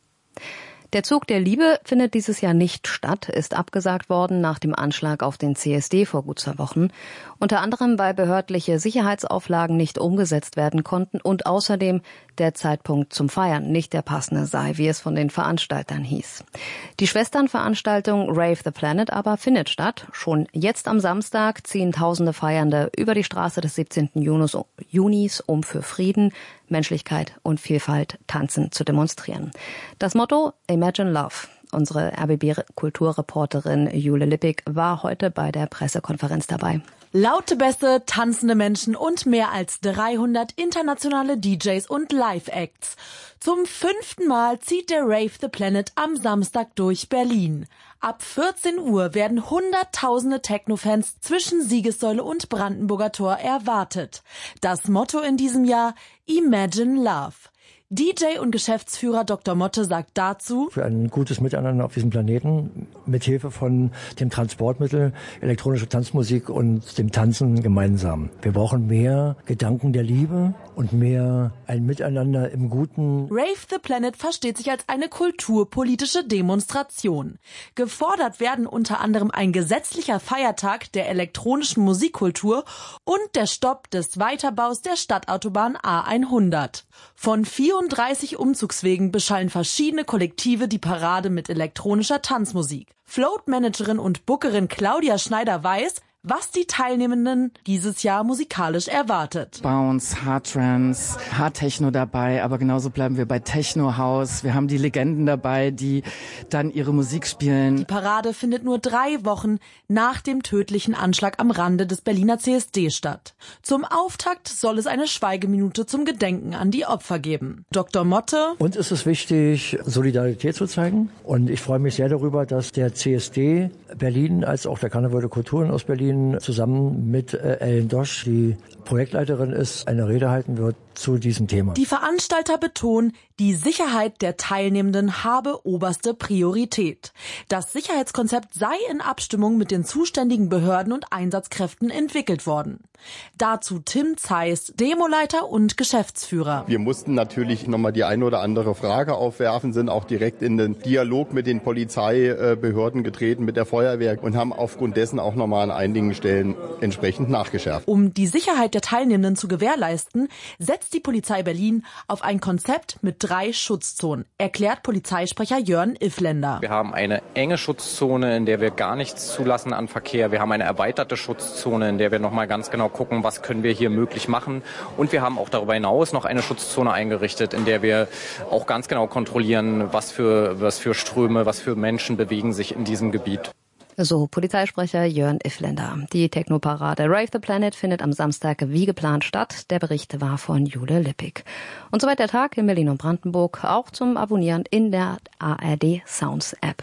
Der Zug der Liebe findet dieses Jahr nicht statt, ist abgesagt worden nach dem Anschlag auf den C S D vor gut zwei Wochen. Unter anderem, weil behördliche Sicherheitsauflagen nicht umgesetzt werden konnten und außerdem der Zeitpunkt zum Feiern nicht der passende sei, wie es von den Veranstaltern hieß. Die Schwesternveranstaltung Rave the Planet aber findet statt. Schon jetzt am Samstag ziehen tausende Feiernde über die Straße des siebzehnten Junis, um für Frieden, Menschlichkeit und Vielfalt tanzen zu demonstrieren. Das Motto: Imagine Love. Unsere R B B-Kulturreporterin Jule Lippig war heute bei der Pressekonferenz dabei.
Laute Bässe, tanzende Menschen und mehr als dreihundert internationale D Js und Live-Acts. Zum fünften Mal zieht der Rave the Planet am Samstag durch Berlin. Ab vierzehn Uhr werden hunderttausende Techno-Fans zwischen Siegessäule und Brandenburger Tor erwartet. Das Motto in diesem Jahr: Imagine Love. D J und Geschäftsführer Doktor Motte sagt dazu:
Für ein gutes Miteinander auf diesem Planeten, mithilfe von dem Transportmittel, elektronische Tanzmusik und dem Tanzen gemeinsam. Wir brauchen mehr Gedanken der Liebe und mehr ein Miteinander im Guten.
Rave the Planet versteht sich als eine kulturpolitische Demonstration. Gefordert werden unter anderem ein gesetzlicher Feiertag der elektronischen Musikkultur und der Stopp des Weiterbaus der Stadtautobahn A hundert. Von vierunddreißig Umzugswegen beschallen verschiedene Kollektive die Parade mit elektronischer Tanzmusik. Float-Managerin und Bookerin Claudia Schneider weiß, was die Teilnehmenden dieses Jahr musikalisch erwartet.
Bounce, Hard Trance, Hard Techno dabei, aber genauso bleiben wir bei Techno House. Wir haben die Legenden dabei, die dann ihre Musik spielen.
Die Parade findet nur drei Wochen nach dem tödlichen Anschlag am Rande des Berliner C S D statt. Zum Auftakt soll es eine Schweigeminute zum Gedenken an die Opfer geben. Doktor Motte:
Uns ist es wichtig, Solidarität zu zeigen. Und ich freue mich sehr darüber, dass der C S D Berlin als auch der Karneval der Kulturen aus Berlin zusammen mit äh, Ellen Dosch, die Projektleiterin ist, eine Rede halten wird zu diesem Thema.
Die Veranstalter betonen, die Sicherheit der Teilnehmenden habe oberste Priorität. Das Sicherheitskonzept sei in Abstimmung mit den zuständigen Behörden und Einsatzkräften entwickelt worden. Dazu Tim Zeiss, Demoleiter und Geschäftsführer.
Wir mussten natürlich nochmal die eine oder andere Frage aufwerfen, sind auch direkt in den Dialog mit den Polizeibehörden getreten, mit der Feuerwehr und haben aufgrund dessen auch nochmal an einigen Stellen entsprechend nachgeschärft.
Um die Sicherheit der Teilnehmenden zu gewährleisten, setzt setzt die Polizei Berlin auf ein Konzept mit drei Schutzzonen, erklärt Polizeisprecher Jörn Iffländer.
Wir haben eine enge Schutzzone, in der wir gar nichts zulassen an Verkehr. Wir haben eine erweiterte Schutzzone, in der wir nochmal ganz genau gucken, was können wir hier möglich machen. Und wir haben auch darüber hinaus noch eine Schutzzone eingerichtet, in der wir auch ganz genau kontrollieren, was für, was für Ströme, was für Menschen bewegen sich in diesem Gebiet.
So, Polizeisprecher Jörn Iffländer. Die Technoparade Rave the Planet findet am Samstag wie geplant statt. Der Bericht war von Jule Lippig. Und soweit der Tag in Berlin und Brandenburg, auch zum Abonnieren in der A R D Sounds App.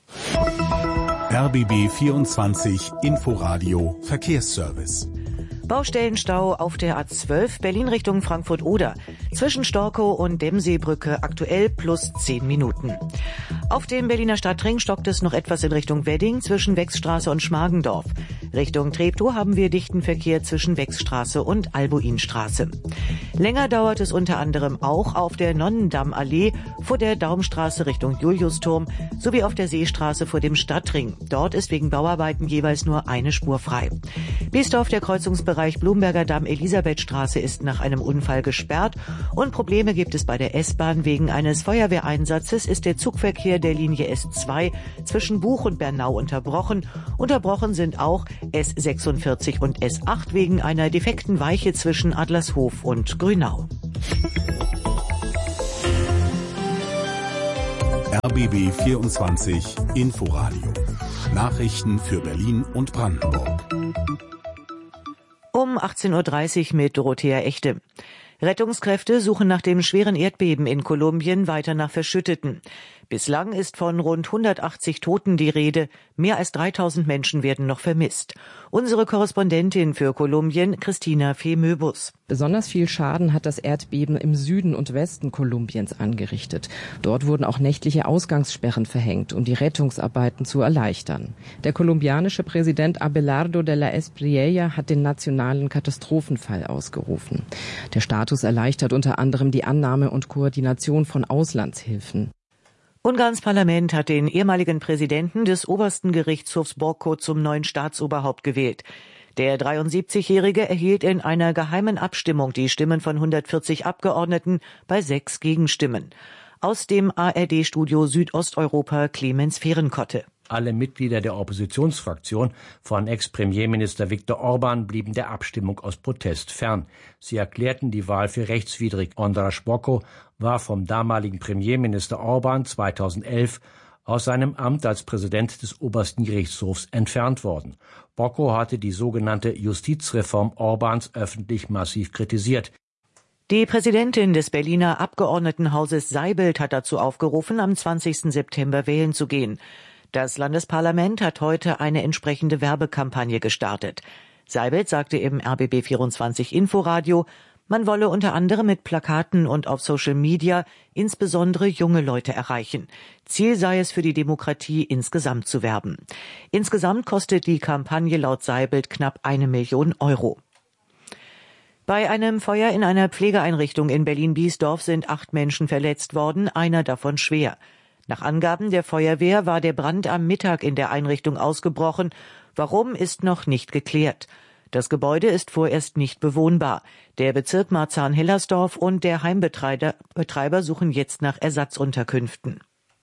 R B B vierundzwanzig Inforadio Verkehrsservice.
Baustellenstau auf der A zwölf Berlin Richtung Frankfurt-Oder. Zwischen Storkow und Demmseebrücke aktuell plus zehn Minuten. Auf dem Berliner Stadtring stockt es noch etwas in Richtung Wedding zwischen Wechsstraße und Schmargendorf. Richtung Treptow haben wir dichten Verkehr zwischen Wechsstraße und Albuinstraße. Länger dauert es unter anderem auch auf der Nonnendammallee vor der Daumstraße Richtung Juliusturm sowie auf der Seestraße vor dem Stadtring. Dort ist wegen Bauarbeiten jeweils nur eine Spur frei. Biesdorf, der Kreuzungsbereich Blumberger Damm Elisabethstraße ist nach einem Unfall gesperrt und Probleme gibt es bei der S-Bahn. Wegen eines Feuerwehreinsatzes ist der Zugverkehr der Linie S zwei zwischen Buch und Bernau unterbrochen. Unterbrochen sind auch S sechsundvierzig und S acht wegen einer defekten Weiche zwischen Adlershof und Grünau.
R B B vierundzwanzig Inforadio. Nachrichten für Berlin und Brandenburg.
Um achtzehn Uhr dreißig mit Dorothea Echte. Rettungskräfte suchen nach dem schweren Erdbeben in Kolumbien weiter nach Verschütteten. Bislang ist von rund hundertachtzig Toten die Rede. Mehr als dreitausend Menschen werden noch vermisst. Unsere Korrespondentin für Kolumbien, Christina Fee-Möbus.
Besonders viel Schaden hat das Erdbeben im Süden und Westen Kolumbiens angerichtet. Dort wurden auch nächtliche Ausgangssperren verhängt, um die Rettungsarbeiten zu erleichtern. Der kolumbianische Präsident Abelardo de la Espriella hat den nationalen Katastrophenfall ausgerufen. Der Status erleichtert unter anderem die Annahme und Koordination von Auslandshilfen.
Ungarns Parlament hat den ehemaligen Präsidenten des obersten Gerichtshofs Borko zum neuen Staatsoberhaupt gewählt. Der dreiundsiebzigjährige erhielt in einer geheimen Abstimmung die Stimmen von hundertvierzig Abgeordneten bei sechs Gegenstimmen. Aus dem A R D-Studio Südosteuropa Clemens Fehrenkotte.
Alle Mitglieder der Oppositionsfraktion von Ex-Premierminister Viktor Orban blieben der Abstimmung aus Protest fern. Sie erklärten die Wahl für rechtswidrig. András Bokko war vom damaligen Premierminister Orban zweitausendelf aus seinem Amt als Präsident des obersten Gerichtshofs entfernt worden. Bokko hatte die sogenannte Justizreform Orbans öffentlich massiv kritisiert.
Die Präsidentin des Berliner Abgeordnetenhauses Seibelt hat dazu aufgerufen, am zwanzigsten September wählen zu gehen. Das Landesparlament hat heute eine entsprechende Werbekampagne gestartet. Seibelt sagte im R B B vierundzwanzig Inforadio, man wolle unter anderem mit Plakaten und auf Social Media insbesondere junge Leute erreichen. Ziel sei es für die Demokratie, insgesamt zu werben. Insgesamt kostet die Kampagne laut Seibelt knapp eine Million Euro. Bei einem Feuer in einer Pflegeeinrichtung in Berlin-Biesdorf sind acht Menschen verletzt worden, einer davon schwer. Nach Angaben der Feuerwehr war der Brand am Mittag in der Einrichtung ausgebrochen. Warum, ist noch nicht geklärt. Das Gebäude ist vorerst nicht bewohnbar. Der Bezirk Marzahn-Hellersdorf und der Heimbetreiber Betreiber suchen jetzt nach Ersatzunterkünften.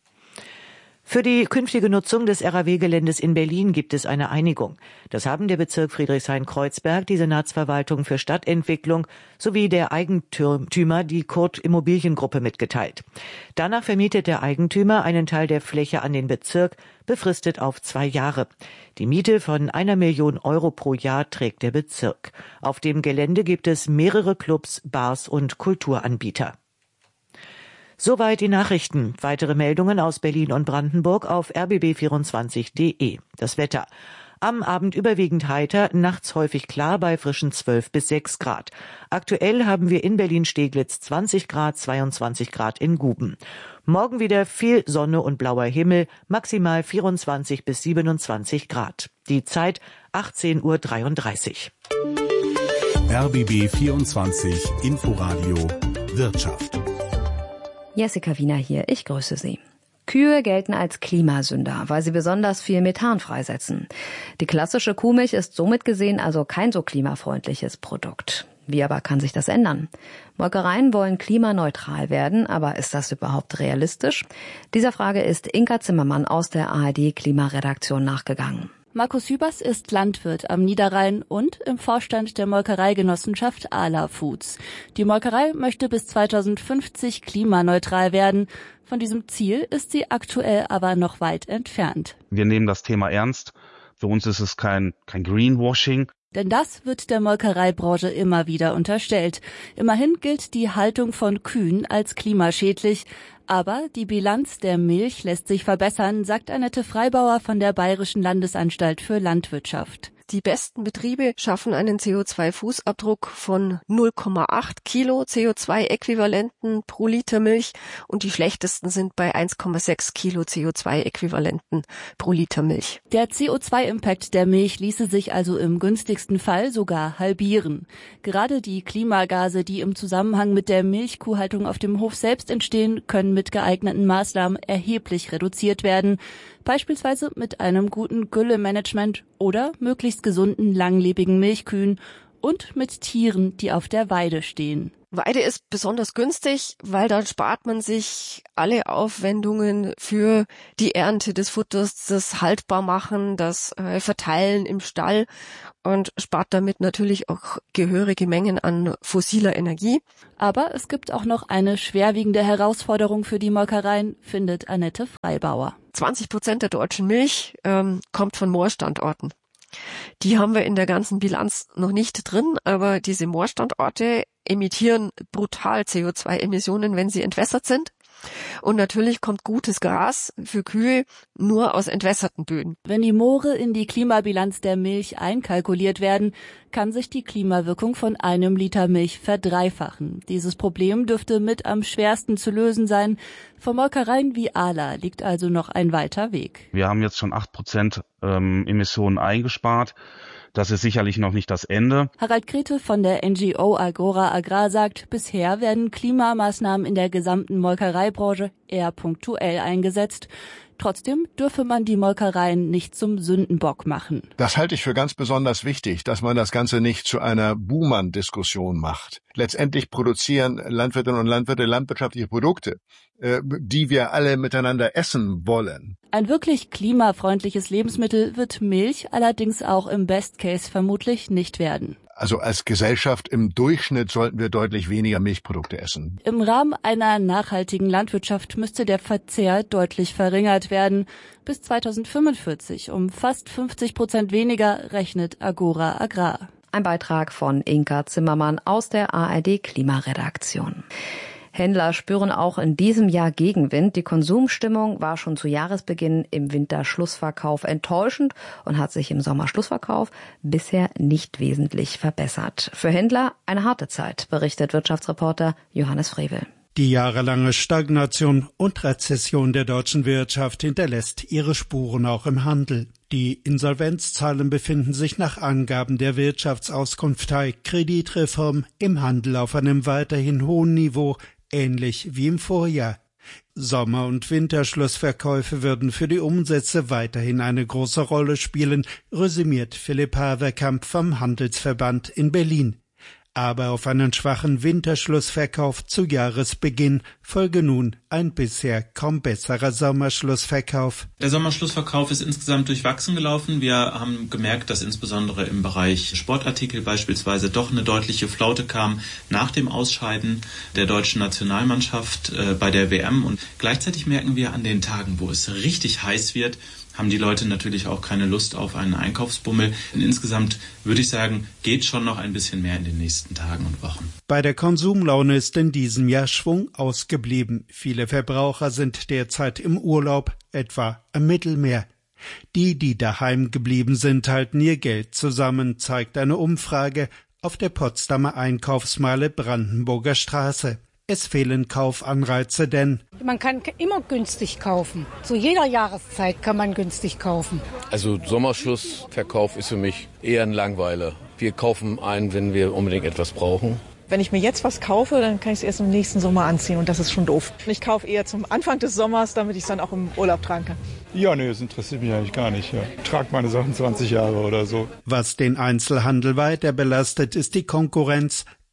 Für die künftige Nutzung des R A W-Geländes in Berlin gibt es eine Einigung. Das haben der Bezirk Friedrichshain-Kreuzberg, die Senatsverwaltung für Stadtentwicklung sowie der Eigentümer, die Kurt Immobiliengruppe, mitgeteilt. Danach vermietet der Eigentümer einen Teil der Fläche an den Bezirk, befristet auf zwei Jahre. Die Miete von einer Million Euro pro Jahr trägt der Bezirk. Auf dem Gelände gibt es mehrere Clubs, Bars und Kulturanbieter. Soweit die Nachrichten. Weitere Meldungen aus Berlin und Brandenburg auf r b b vierundzwanzig punkt d e. Das Wetter. Am Abend überwiegend heiter, nachts häufig klar bei frischen zwölf bis sechs Grad. Aktuell haben wir in Berlin-Steglitz zwanzig Grad, zweiundzwanzig Grad in Guben. Morgen wieder viel Sonne und blauer Himmel, maximal vierundzwanzig bis siebenundzwanzig Grad. Die Zeit achtzehn Uhr dreiunddreißig.
R B B vierundzwanzig Inforadio Wirtschaft.
Jessica Wiener hier, ich grüße Sie. Kühe gelten als Klimasünder, weil sie besonders viel Methan freisetzen. Die klassische Kuhmilch ist somit gesehen also kein so klimafreundliches Produkt. Wie aber kann sich das ändern? Molkereien wollen klimaneutral werden, aber ist das überhaupt realistisch? Dieser Frage ist Inka Zimmermann aus der A R D-Klimaredaktion nachgegangen.
Markus Hübers ist Landwirt am Niederrhein und im Vorstand der Molkereigenossenschaft Ala Foods. Die Molkerei möchte bis zweitausendfünfzig klimaneutral werden. Von diesem Ziel ist sie aktuell aber noch weit entfernt.
Wir nehmen das Thema ernst. Für uns ist es kein, kein Greenwashing.
Denn das wird der Molkereibranche immer wieder unterstellt. Immerhin gilt die Haltung von Kühen als klimaschädlich. Aber die Bilanz der Milch lässt sich verbessern, sagt Annette Freibauer von der Bayerischen Landesanstalt für Landwirtschaft.
Die besten Betriebe schaffen einen C O zwei Fußabdruck von null Komma acht Kilo C O zwei Äquivalenten pro Liter Milch und die schlechtesten sind bei eins Komma sechs Kilo C O zwei Äquivalenten pro Liter Milch.
Der C O zwei Impact der Milch ließe sich also im günstigsten Fall sogar halbieren. Gerade die Klimagase, die im Zusammenhang mit der Milchkuhhaltung auf dem Hof selbst entstehen, können mit geeigneten Maßnahmen erheblich reduziert werden. Beispielsweise mit einem guten Güllemanagement oder möglichst gesunden, langlebigen Milchkühen und mit Tieren, die auf der Weide stehen.
Weide ist besonders günstig, weil dann spart man sich alle Aufwendungen für die Ernte des Futters, das Haltbarmachen, das äh, Verteilen im Stall und spart damit natürlich auch gehörige Mengen an fossiler Energie.
Aber es gibt auch noch eine schwerwiegende Herausforderung für die Molkereien, findet Annette Freibauer.
zwanzig Prozent der deutschen Milch ähm, kommt von Moorstandorten. Die haben wir in der ganzen Bilanz noch nicht drin, aber diese Moorstandorte emittieren brutal C O zwei Emissionen, wenn sie entwässert sind. Und natürlich kommt gutes Gras für Kühe nur aus entwässerten Böden.
Wenn die Moore in die Klimabilanz der Milch einkalkuliert werden, kann sich die Klimawirkung von einem Liter Milch verdreifachen. Dieses Problem dürfte mit am schwersten zu lösen sein. Für Molkereien wie Ala liegt also noch ein weiter Weg.
Wir haben jetzt schon acht Prozent ähm, Emissionen eingespart. Das ist sicherlich noch nicht das Ende.
Harald Grete von der N G O Agora Agrar sagt, bisher werden Klimamaßnahmen in der gesamten Molkereibranche eher punktuell eingesetzt. Trotzdem dürfe man die Molkereien nicht zum Sündenbock machen.
Das halte ich für ganz besonders wichtig, dass man das Ganze nicht zu einer Buhmann-Diskussion macht. Letztendlich produzieren Landwirtinnen und Landwirte landwirtschaftliche Produkte, die wir alle miteinander essen wollen.
Ein wirklich klimafreundliches Lebensmittel wird Milch allerdings auch im Best Case vermutlich nicht werden.
Also als Gesellschaft im Durchschnitt sollten wir deutlich weniger Milchprodukte essen.
Im Rahmen einer nachhaltigen Landwirtschaft müsste der Verzehr deutlich verringert werden. Bis zweitausendfünfundvierzig um fast fünfzig Prozent weniger, rechnet Agora Agrar.
Ein Beitrag von Inka Zimmermann aus der A R D Klimaredaktion. Händler spüren auch in diesem Jahr Gegenwind. Die Konsumstimmung war schon zu Jahresbeginn im Winterschlussverkauf enttäuschend und hat sich im Sommerschlussverkauf bisher nicht wesentlich verbessert. Für Händler eine harte Zeit, berichtet Wirtschaftsreporter Johannes Frevel.
Die jahrelange Stagnation und Rezession der deutschen Wirtschaft hinterlässt ihre Spuren auch im Handel. Die Insolvenzzahlen befinden sich nach Angaben der Wirtschaftsauskunftei Kreditreform im Handel auf einem weiterhin hohen Niveau, ähnlich wie im Vorjahr. Sommer- und Winterschlussverkäufe würden für die Umsätze weiterhin eine große Rolle spielen, resümiert Philipp Haverkamp vom Handelsverband in Berlin. Aber auf einen schwachen Winterschlussverkauf zu Jahresbeginn folge nun ein bisher kaum besserer Sommerschlussverkauf.
Der Sommerschlussverkauf ist insgesamt durchwachsen gelaufen. Wir haben gemerkt, dass insbesondere im Bereich Sportartikel beispielsweise doch eine deutliche Flaute kam nach dem Ausscheiden der deutschen Nationalmannschaft äh, bei der W M. Und gleichzeitig merken wir an den Tagen, wo es richtig heiß wird, haben die Leute natürlich auch keine Lust auf einen Einkaufsbummel. Und insgesamt würde ich sagen, geht schon noch ein bisschen mehr in den nächsten Tagen und Wochen.
Bei der Konsumlaune ist in diesem Jahr Schwung ausgeblieben. Viele Verbraucher sind derzeit im Urlaub, etwa am Mittelmeer. Die, die daheim geblieben sind, halten ihr Geld zusammen, zeigt eine Umfrage auf der Potsdamer Einkaufsmeile Brandenburger Straße. Es fehlen Kaufanreize, denn
man kann immer günstig kaufen. Zu jeder Jahreszeit kann man günstig kaufen.
Also Sommerschlussverkauf ist für mich eher ein Langweiler. Wir kaufen ein, wenn wir unbedingt etwas brauchen.
Wenn ich mir jetzt was kaufe, dann kann ich es erst im nächsten Sommer anziehen und das ist schon doof. Ich kaufe eher zum Anfang des Sommers, damit ich es dann auch im Urlaub tragen kann.
Ja, nee, das interessiert mich eigentlich gar nicht. Ja. Ich trage meine Sachen zwanzig Jahre oder so.
Was den Einzelhandel weiter belastet, ist die Konkurrenz.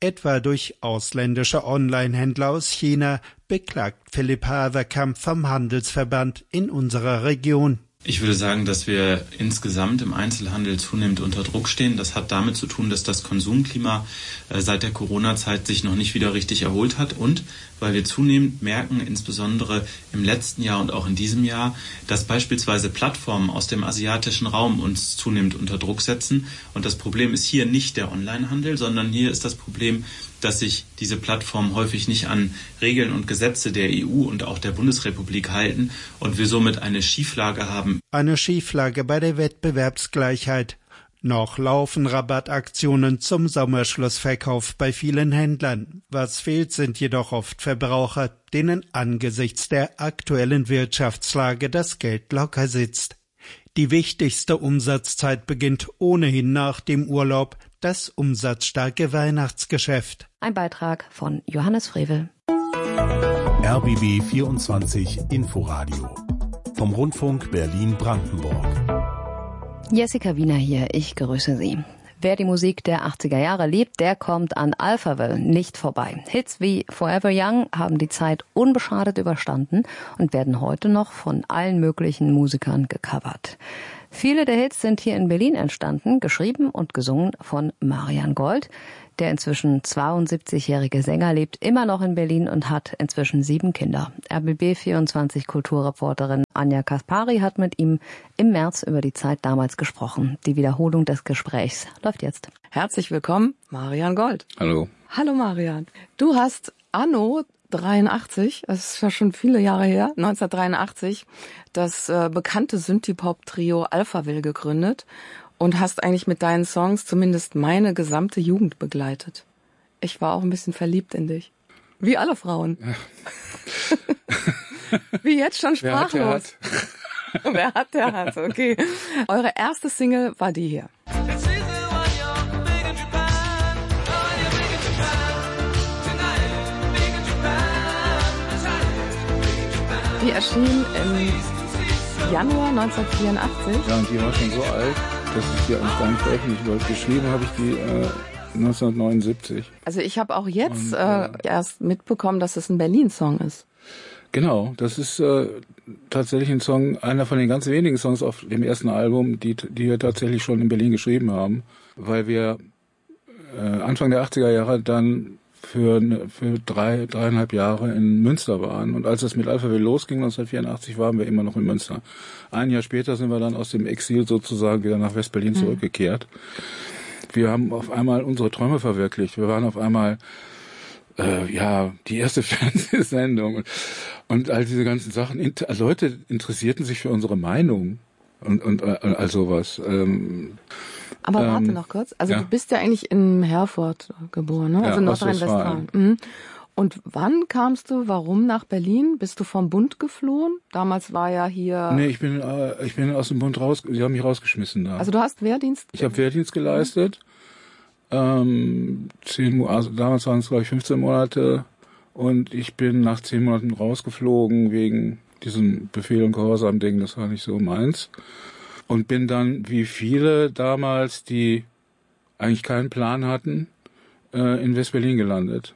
etwa durch ausländische Onlinehändler aus China, beklagt Philipp Haverkamp vom Handelsverband in unserer Region.
Ich würde sagen, dass wir insgesamt im Einzelhandel zunehmend unter Druck stehen. Das hat damit zu tun, dass das Konsumklima seit der Corona-Zeit sich noch nicht wieder richtig erholt hat und weil wir zunehmend merken, insbesondere im letzten Jahr und auch in diesem Jahr, dass beispielsweise Plattformen aus dem asiatischen Raum uns zunehmend unter Druck setzen. Und das Problem ist hier nicht der Onlinehandel, sondern hier ist das Problem, dass sich diese Plattformen häufig nicht an Regeln und Gesetze der E U und auch der Bundesrepublik halten und wir somit eine Schieflage haben.
Eine Schieflage bei der Wettbewerbsgleichheit. Noch laufen Rabattaktionen zum Sommerschlussverkauf bei vielen Händlern. Was fehlt, sind jedoch oft Verbraucher, denen angesichts der aktuellen Wirtschaftslage das Geld locker sitzt. Die wichtigste Umsatzzeit beginnt ohnehin nach dem Urlaub, das umsatzstarke Weihnachtsgeschäft.
Ein Beitrag von Johannes Frevel.
R B B vierundzwanzig Inforadio vom Rundfunk Berlin-Brandenburg.
Jessica Wiener hier, ich grüße Sie. Wer die Musik der achtziger Jahre liebt, der kommt an Alphaville nicht vorbei. Hits wie Forever Young haben die Zeit unbeschadet überstanden und werden heute noch von allen möglichen Musikern gecovert. Viele der Hits sind hier in Berlin entstanden, geschrieben und gesungen von Marian Gold. Der inzwischen zweiundsiebzigjährige Sänger lebt immer noch in Berlin und hat inzwischen sieben Kinder. R B B vierundzwanzig Kulturreporterin Anja Kaspari hat mit ihm im März über die Zeit damals gesprochen. Die Wiederholung des Gesprächs läuft jetzt.
Herzlich willkommen, Marian Gold.
Hallo.
Hallo Marian. Du hast anno dreiundachtzig, das ist ja schon viele Jahre her, neunzehnhundertdreiundachtzig, das äh, bekannte Synthie-Pop-Trio Alphaville gegründet und hast eigentlich mit deinen Songs zumindest meine gesamte Jugend begleitet. Ich war auch ein bisschen verliebt in dich. Wie alle Frauen. Ja. Wie jetzt schon sprachlos. Wer hat, der hat. Wer hat, der hat. Okay. Eure erste Single war die hier. Die erschien im Januar neunzehnhundertvierundachtzig.
Ja, und die war schon so alt, dass ich die eigentlich gar nicht veröffentlichen wollte. Geschrieben habe ich die äh, neunzehnhundertneunundsiebzig.
Also ich habe auch jetzt
und,
äh,
äh,
erst mitbekommen, dass es ein Berlin-Song ist.
Genau, das ist äh, tatsächlich ein Song, einer von den ganz wenigen Songs auf dem ersten Album, die, die wir tatsächlich schon in Berlin geschrieben haben, weil wir äh, Anfang der achtziger Jahre dann für für drei, dreieinhalb Jahre in Münster waren. Und als es mit Alphaville losging, neunzehnhundertvierundachtzig, waren wir immer noch in Münster. Ein Jahr später sind wir dann aus dem Exil sozusagen wieder nach West-Berlin mhm. zurückgekehrt. Wir haben auf einmal unsere Träume verwirklicht. Wir waren auf einmal, äh, ja, die erste Fernsehsendung. Und, und all diese ganzen Sachen. Inter- Leute interessierten sich für unsere Meinung und, und äh, all sowas. Ähm,
Aber warte
ähm,
noch kurz. Also
ja.
du bist ja eigentlich in Herford geboren, ne?
Ja,
Also Nordrhein-Westfalen. Mhm. Und wann kamst du, warum nach Berlin? Bist du vom Bund geflohen? Damals war ja hier...
Nee, ich bin äh, ich bin aus dem Bund raus, sie haben mich rausgeschmissen da.
Also du hast Wehrdienst?
Ich habe Wehrdienst geleistet. Mhm. Ähm, zehn, also damals waren es glaube ich fünfzehn Monate und ich bin nach zehn Monaten rausgeflogen wegen diesem Befehl- und Gehorsam-Ding, das war nicht so meins. Und bin dann, wie viele damals, die eigentlich keinen Plan hatten, äh, in West-Berlin gelandet.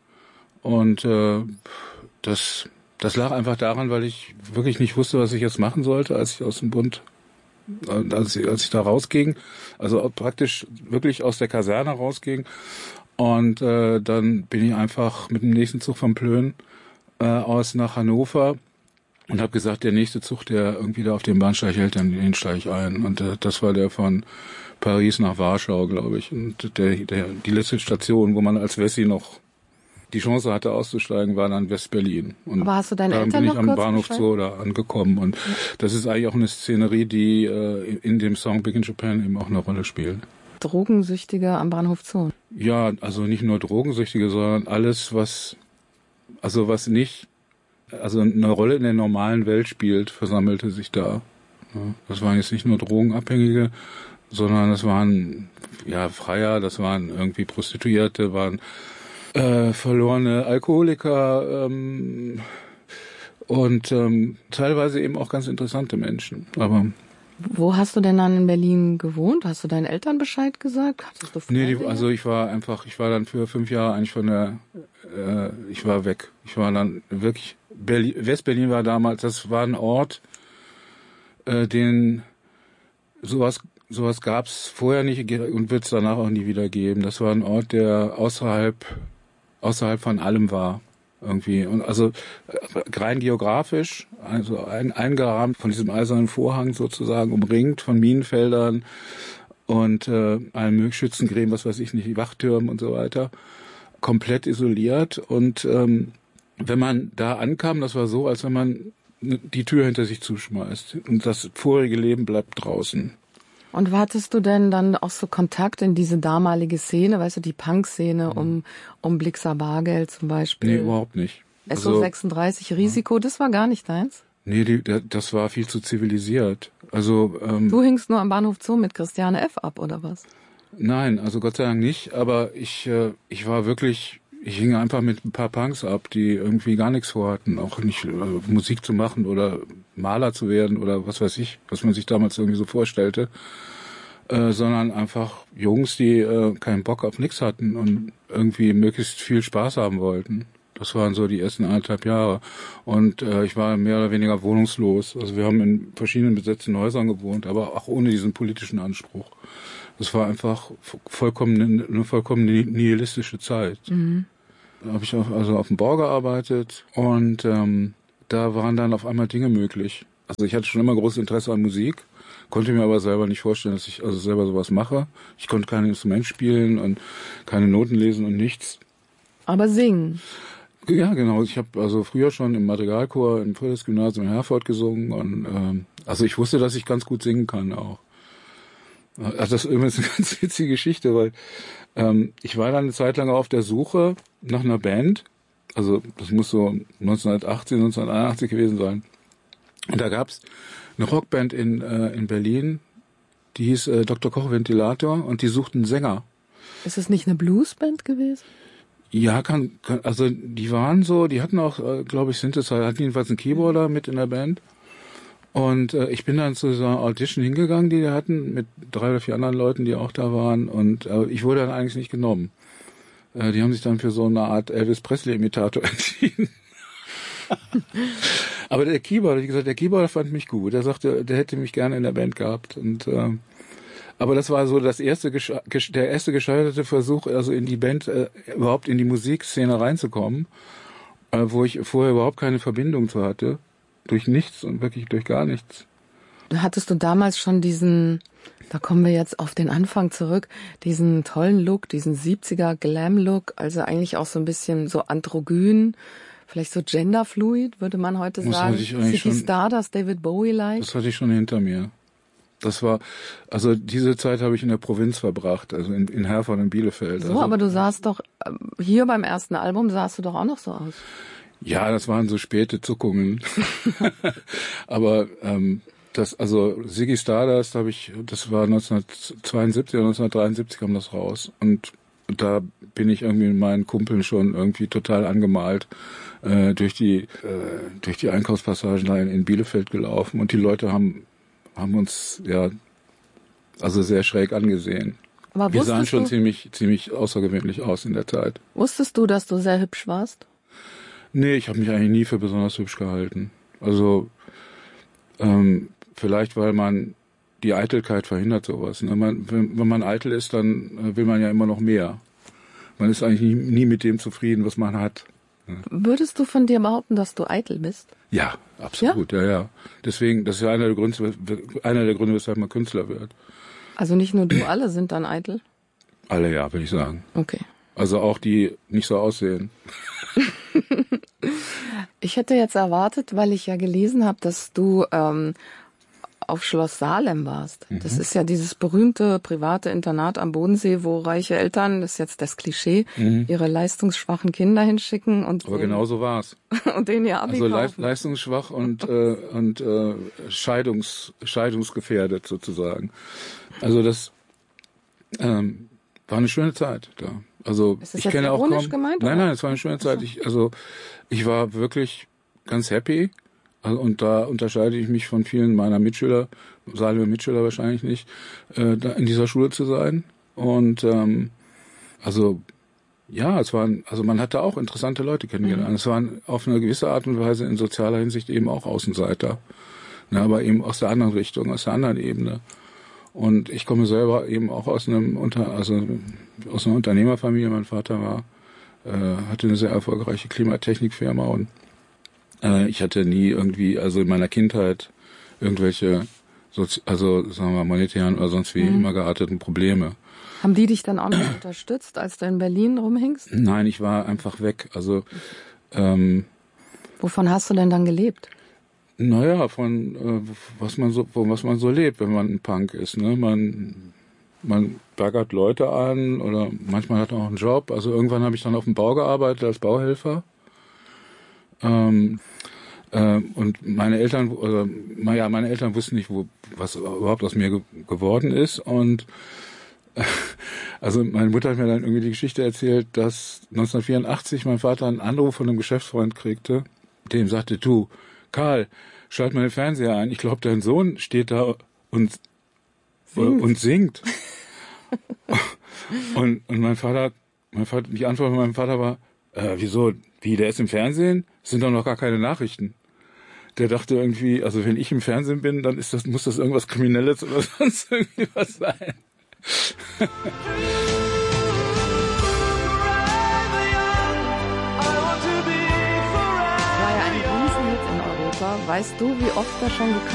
Und äh, das, das lag einfach daran, weil ich wirklich nicht wusste, was ich jetzt machen sollte, als ich aus dem Bund, äh, als, ich, als ich da rausging. Also praktisch wirklich aus der Kaserne rausging. Und äh, dann bin ich einfach mit dem nächsten Zug vom Plön äh, aus nach Hannover. Und habe gesagt, der nächste Zug, der irgendwie da auf dem Bahnsteig hält, dann den steige ich ein. Und äh, das war der von Paris nach Warschau, glaube ich. Und der, der, die letzte Station, wo man als Wessi noch die Chance hatte auszusteigen, war dann West-Berlin. Und
aber hast du deine
dann
Eltern
bin ich
noch
am
kurz
Bahnhof Zoo da angekommen. Und ja. das ist eigentlich auch eine Szenerie, die äh, in dem Song Big in Japan eben auch eine Rolle spielt.
Drogensüchtige am Bahnhof Zoo?
Ja, also nicht nur Drogensüchtige, sondern alles, was, also was nicht also eine Rolle in der normalen Welt spielt, versammelte sich da. Das waren jetzt nicht nur Drogenabhängige, sondern das waren ja Freier, das waren irgendwie Prostituierte, waren äh, verlorene Alkoholiker ähm, und ähm, teilweise eben auch ganz interessante Menschen. Aber
Wo hast du denn dann in Berlin gewohnt? Hast du deinen Eltern Bescheid gesagt? Hattest du
nee, die, also ich war einfach, ich war dann für fünf Jahre eigentlich von der, äh, ich war weg. Ich war dann wirklich, Berlin, West-Berlin war damals, das war ein Ort, äh, den sowas, sowas gab's vorher nicht und wird es danach auch nie wieder geben. Das war ein Ort, der außerhalb, außerhalb von allem war. Irgendwie. Und also rein geografisch, also ein, eingerahmt von diesem eisernen Vorhang sozusagen, umringt von Minenfeldern und äh, einem möglichen Schützengräben, was weiß ich nicht, Wachtürmen und so weiter, komplett isoliert. Und ähm, wenn man da ankam, das war so, als wenn man die Tür hinter sich zuschmeißt und das vorige Leben bleibt draußen.
Und hattest du denn dann auch so Kontakt in diese damalige Szene, weißt du, die Punk-Szene mhm. um, um Blixer Bargeld zum Beispiel?
Nee, überhaupt nicht.
S O sechsunddreißig also, Risiko, das war gar nicht deins?
Nee, die, das war viel zu zivilisiert. Also ähm,
du hingst nur am Bahnhof Zoo mit Christiane F. ab, oder was?
Nein, also Gott sei Dank nicht, aber ich, äh, ich war wirklich, ich hing einfach mit ein paar Punks ab, die irgendwie gar nichts vorhatten, auch nicht äh, Musik zu machen oder Maler zu werden oder was weiß ich, was man sich damals irgendwie so vorstellte, äh, sondern einfach Jungs, die äh, keinen Bock auf nichts hatten und irgendwie möglichst viel Spaß haben wollten. Das waren so die ersten anderthalb Jahre. Und äh, ich war mehr oder weniger wohnungslos. Also wir haben in verschiedenen besetzten Häusern gewohnt, aber auch ohne diesen politischen Anspruch. Das war einfach vollkommen eine vollkommen nihilistische Zeit. Mhm. Da habe ich auch, also auf dem Bau gearbeitet und ähm, da waren dann auf einmal Dinge möglich. Also ich hatte schon immer großes Interesse an Musik, konnte mir aber selber nicht vorstellen, dass ich also selber sowas mache. Ich konnte kein Instrument spielen und keine Noten lesen und nichts.
Aber singen?
Ja, genau. Ich habe also früher schon im Madrigalchor im Friedrichsgymnasium in Herford gesungen und ähm, also ich wusste, dass ich ganz gut singen kann auch. Also das ist übrigens eine ganz witzige Geschichte, weil ähm, ich war dann eine Zeit lang auf der Suche nach einer Band. Also das muss so neunzehnhundertachtzig, neunzehnhunderteinundachtzig gewesen sein. Und da gab's eine Rockband in äh, in Berlin, die hieß äh, Doktor Koch Ventilator und die suchten einen Sänger.
Ist es nicht eine Bluesband gewesen?
Ja, kann, kann also die waren so, die hatten auch, äh, glaube ich, Synthesizer, hatten jedenfalls einen Keyboarder mit in der Band. Und äh, ich bin dann zu so einer Audition hingegangen, die die hatten, mit drei oder vier anderen Leuten, die auch da waren. Und äh, ich wurde dann eigentlich nicht genommen. Äh, die haben sich dann für so eine Art Elvis Presley-Imitator entschieden. Aber der Keyboarder, wie gesagt, der Keyboarder fand mich gut. Der sagte, der hätte mich gerne in der Band gehabt. Und äh, aber das war so das erste, der erste gescheiterte Versuch, also in die Band, äh, überhaupt in die Musikszene reinzukommen, äh, wo ich vorher überhaupt keine Verbindung zu hatte. Durch nichts und wirklich durch gar nichts.
Hattest du damals schon diesen, da kommen wir jetzt auf den Anfang zurück, diesen tollen Look, diesen siebziger Glam-Look, also eigentlich auch so ein bisschen so androgyn, vielleicht so genderfluid, würde man heute
das
sagen.
Ziggy
Stardust, David Bowie-like.
Das hatte ich schon hinter mir. Das war, also diese Zeit habe ich in der Provinz verbracht, also in, in Herford und Bielefeld.
So,
also,
aber du sahst doch, hier beim ersten Album sahst du doch auch noch so aus.
Ja, das waren so späte Zuckungen. Aber ähm, das, also Ziggy Stardust habe ich, das war neunzehnhundertzweiundsiebzig oder neunzehnhundertdreiundsiebzig kam das raus. Und da bin ich irgendwie mit meinen Kumpeln schon irgendwie total angemalt äh, durch die äh, durch die Einkaufspassagen da in, in Bielefeld gelaufen. Und die Leute haben haben uns ja also sehr schräg angesehen.
Aber
wir sahen schon
du,
ziemlich ziemlich außergewöhnlich aus in der Zeit.
Wusstest du, dass du sehr hübsch warst?
Nee, ich habe mich eigentlich nie für besonders hübsch gehalten. Also ähm, vielleicht, weil man die Eitelkeit verhindert sowas. Ne? Man, wenn, wenn man eitel ist, dann will man ja immer noch mehr. Man ist eigentlich nie, nie mit dem zufrieden, was man hat. Ne?
Würdest du von dir behaupten, dass du eitel bist?
Ja, absolut, ja, ja. ja. Deswegen, das ist ja einer der Gründe, einer der Gründe, weshalb man Künstler wird.
Also nicht nur du, alle sind dann eitel?
Alle, ja, würde ich sagen.
Okay.
Also auch die nicht so aussehen.
Ich hätte jetzt erwartet, weil ich ja gelesen habe, dass du ähm, auf Schloss Salem warst. Mhm. Das ist ja dieses berühmte private Internat am Bodensee, wo reiche Eltern, das ist jetzt das Klischee, mhm. ihre leistungsschwachen Kinder hinschicken. Und
aber genau so war's.
Und denen ihr Abi
Also
kaufen.
leistungsschwach und äh, und äh, scheidungs scheidungsgefährdet sozusagen. Also das ähm, war eine schöne Zeit da. Also
ist das
ich
jetzt
kenne auch kaum,
gemeint,
nein,
oder?
nein, es war eine schöne Zeit. Ich, also ich war wirklich ganz happy, Also, und da unterscheide ich mich von vielen meiner Mitschüler, Salome Mitschüler wahrscheinlich nicht, äh, da in dieser Schule zu sein. Und ähm, also ja, es waren, also man hatte auch interessante Leute kennengelernt. Mhm. Es waren auf eine gewisse Art und Weise in sozialer Hinsicht eben auch Außenseiter. Ne, aber eben aus der anderen Richtung, aus der anderen Ebene. Und ich komme selber eben auch aus einem Unter, also aus einer Unternehmerfamilie. Mein Vater war, äh, hatte eine sehr erfolgreiche Klimatechnikfirma und äh, ich hatte nie irgendwie, also in meiner Kindheit irgendwelche, Sozi- also sagen wir mal monetären oder sonst wie mhm. immer gearteten Probleme.
Haben die dich dann auch noch unterstützt, als du in Berlin rumhingst?
Nein, ich war einfach weg. Also ähm,
wovon hast du denn dann gelebt?
Naja, von äh, was man so, von was man so lebt, wenn man ein Punk ist. Ne? Man man baggert Leute an oder manchmal hat man auch einen Job. Also irgendwann habe ich dann auf dem Bau gearbeitet als Bauhelfer. Ähm, äh, und meine Eltern, oder naja, meine Eltern wussten nicht, wo was überhaupt aus mir ge- geworden ist. Und äh, also meine Mutter hat mir dann irgendwie die Geschichte erzählt, dass neunzehnhundertvierundachtzig mein Vater einen Anruf von einem Geschäftsfreund kriegte, dem sagte, du, Karl, schalt mal den Fernseher ein. Ich glaube, dein Sohn steht da und singt. Und singt. und, und mein Vater, mein Vater, die Antwort von meinem Vater war, äh, wieso, wie, der ist im Fernsehen? Das sind doch noch gar keine Nachrichten. Der dachte irgendwie, also wenn ich im Fernsehen bin, dann ist das, muss das irgendwas Kriminelles oder sonst irgendwie was sein.
Weißt du, wie oft das schon gekommen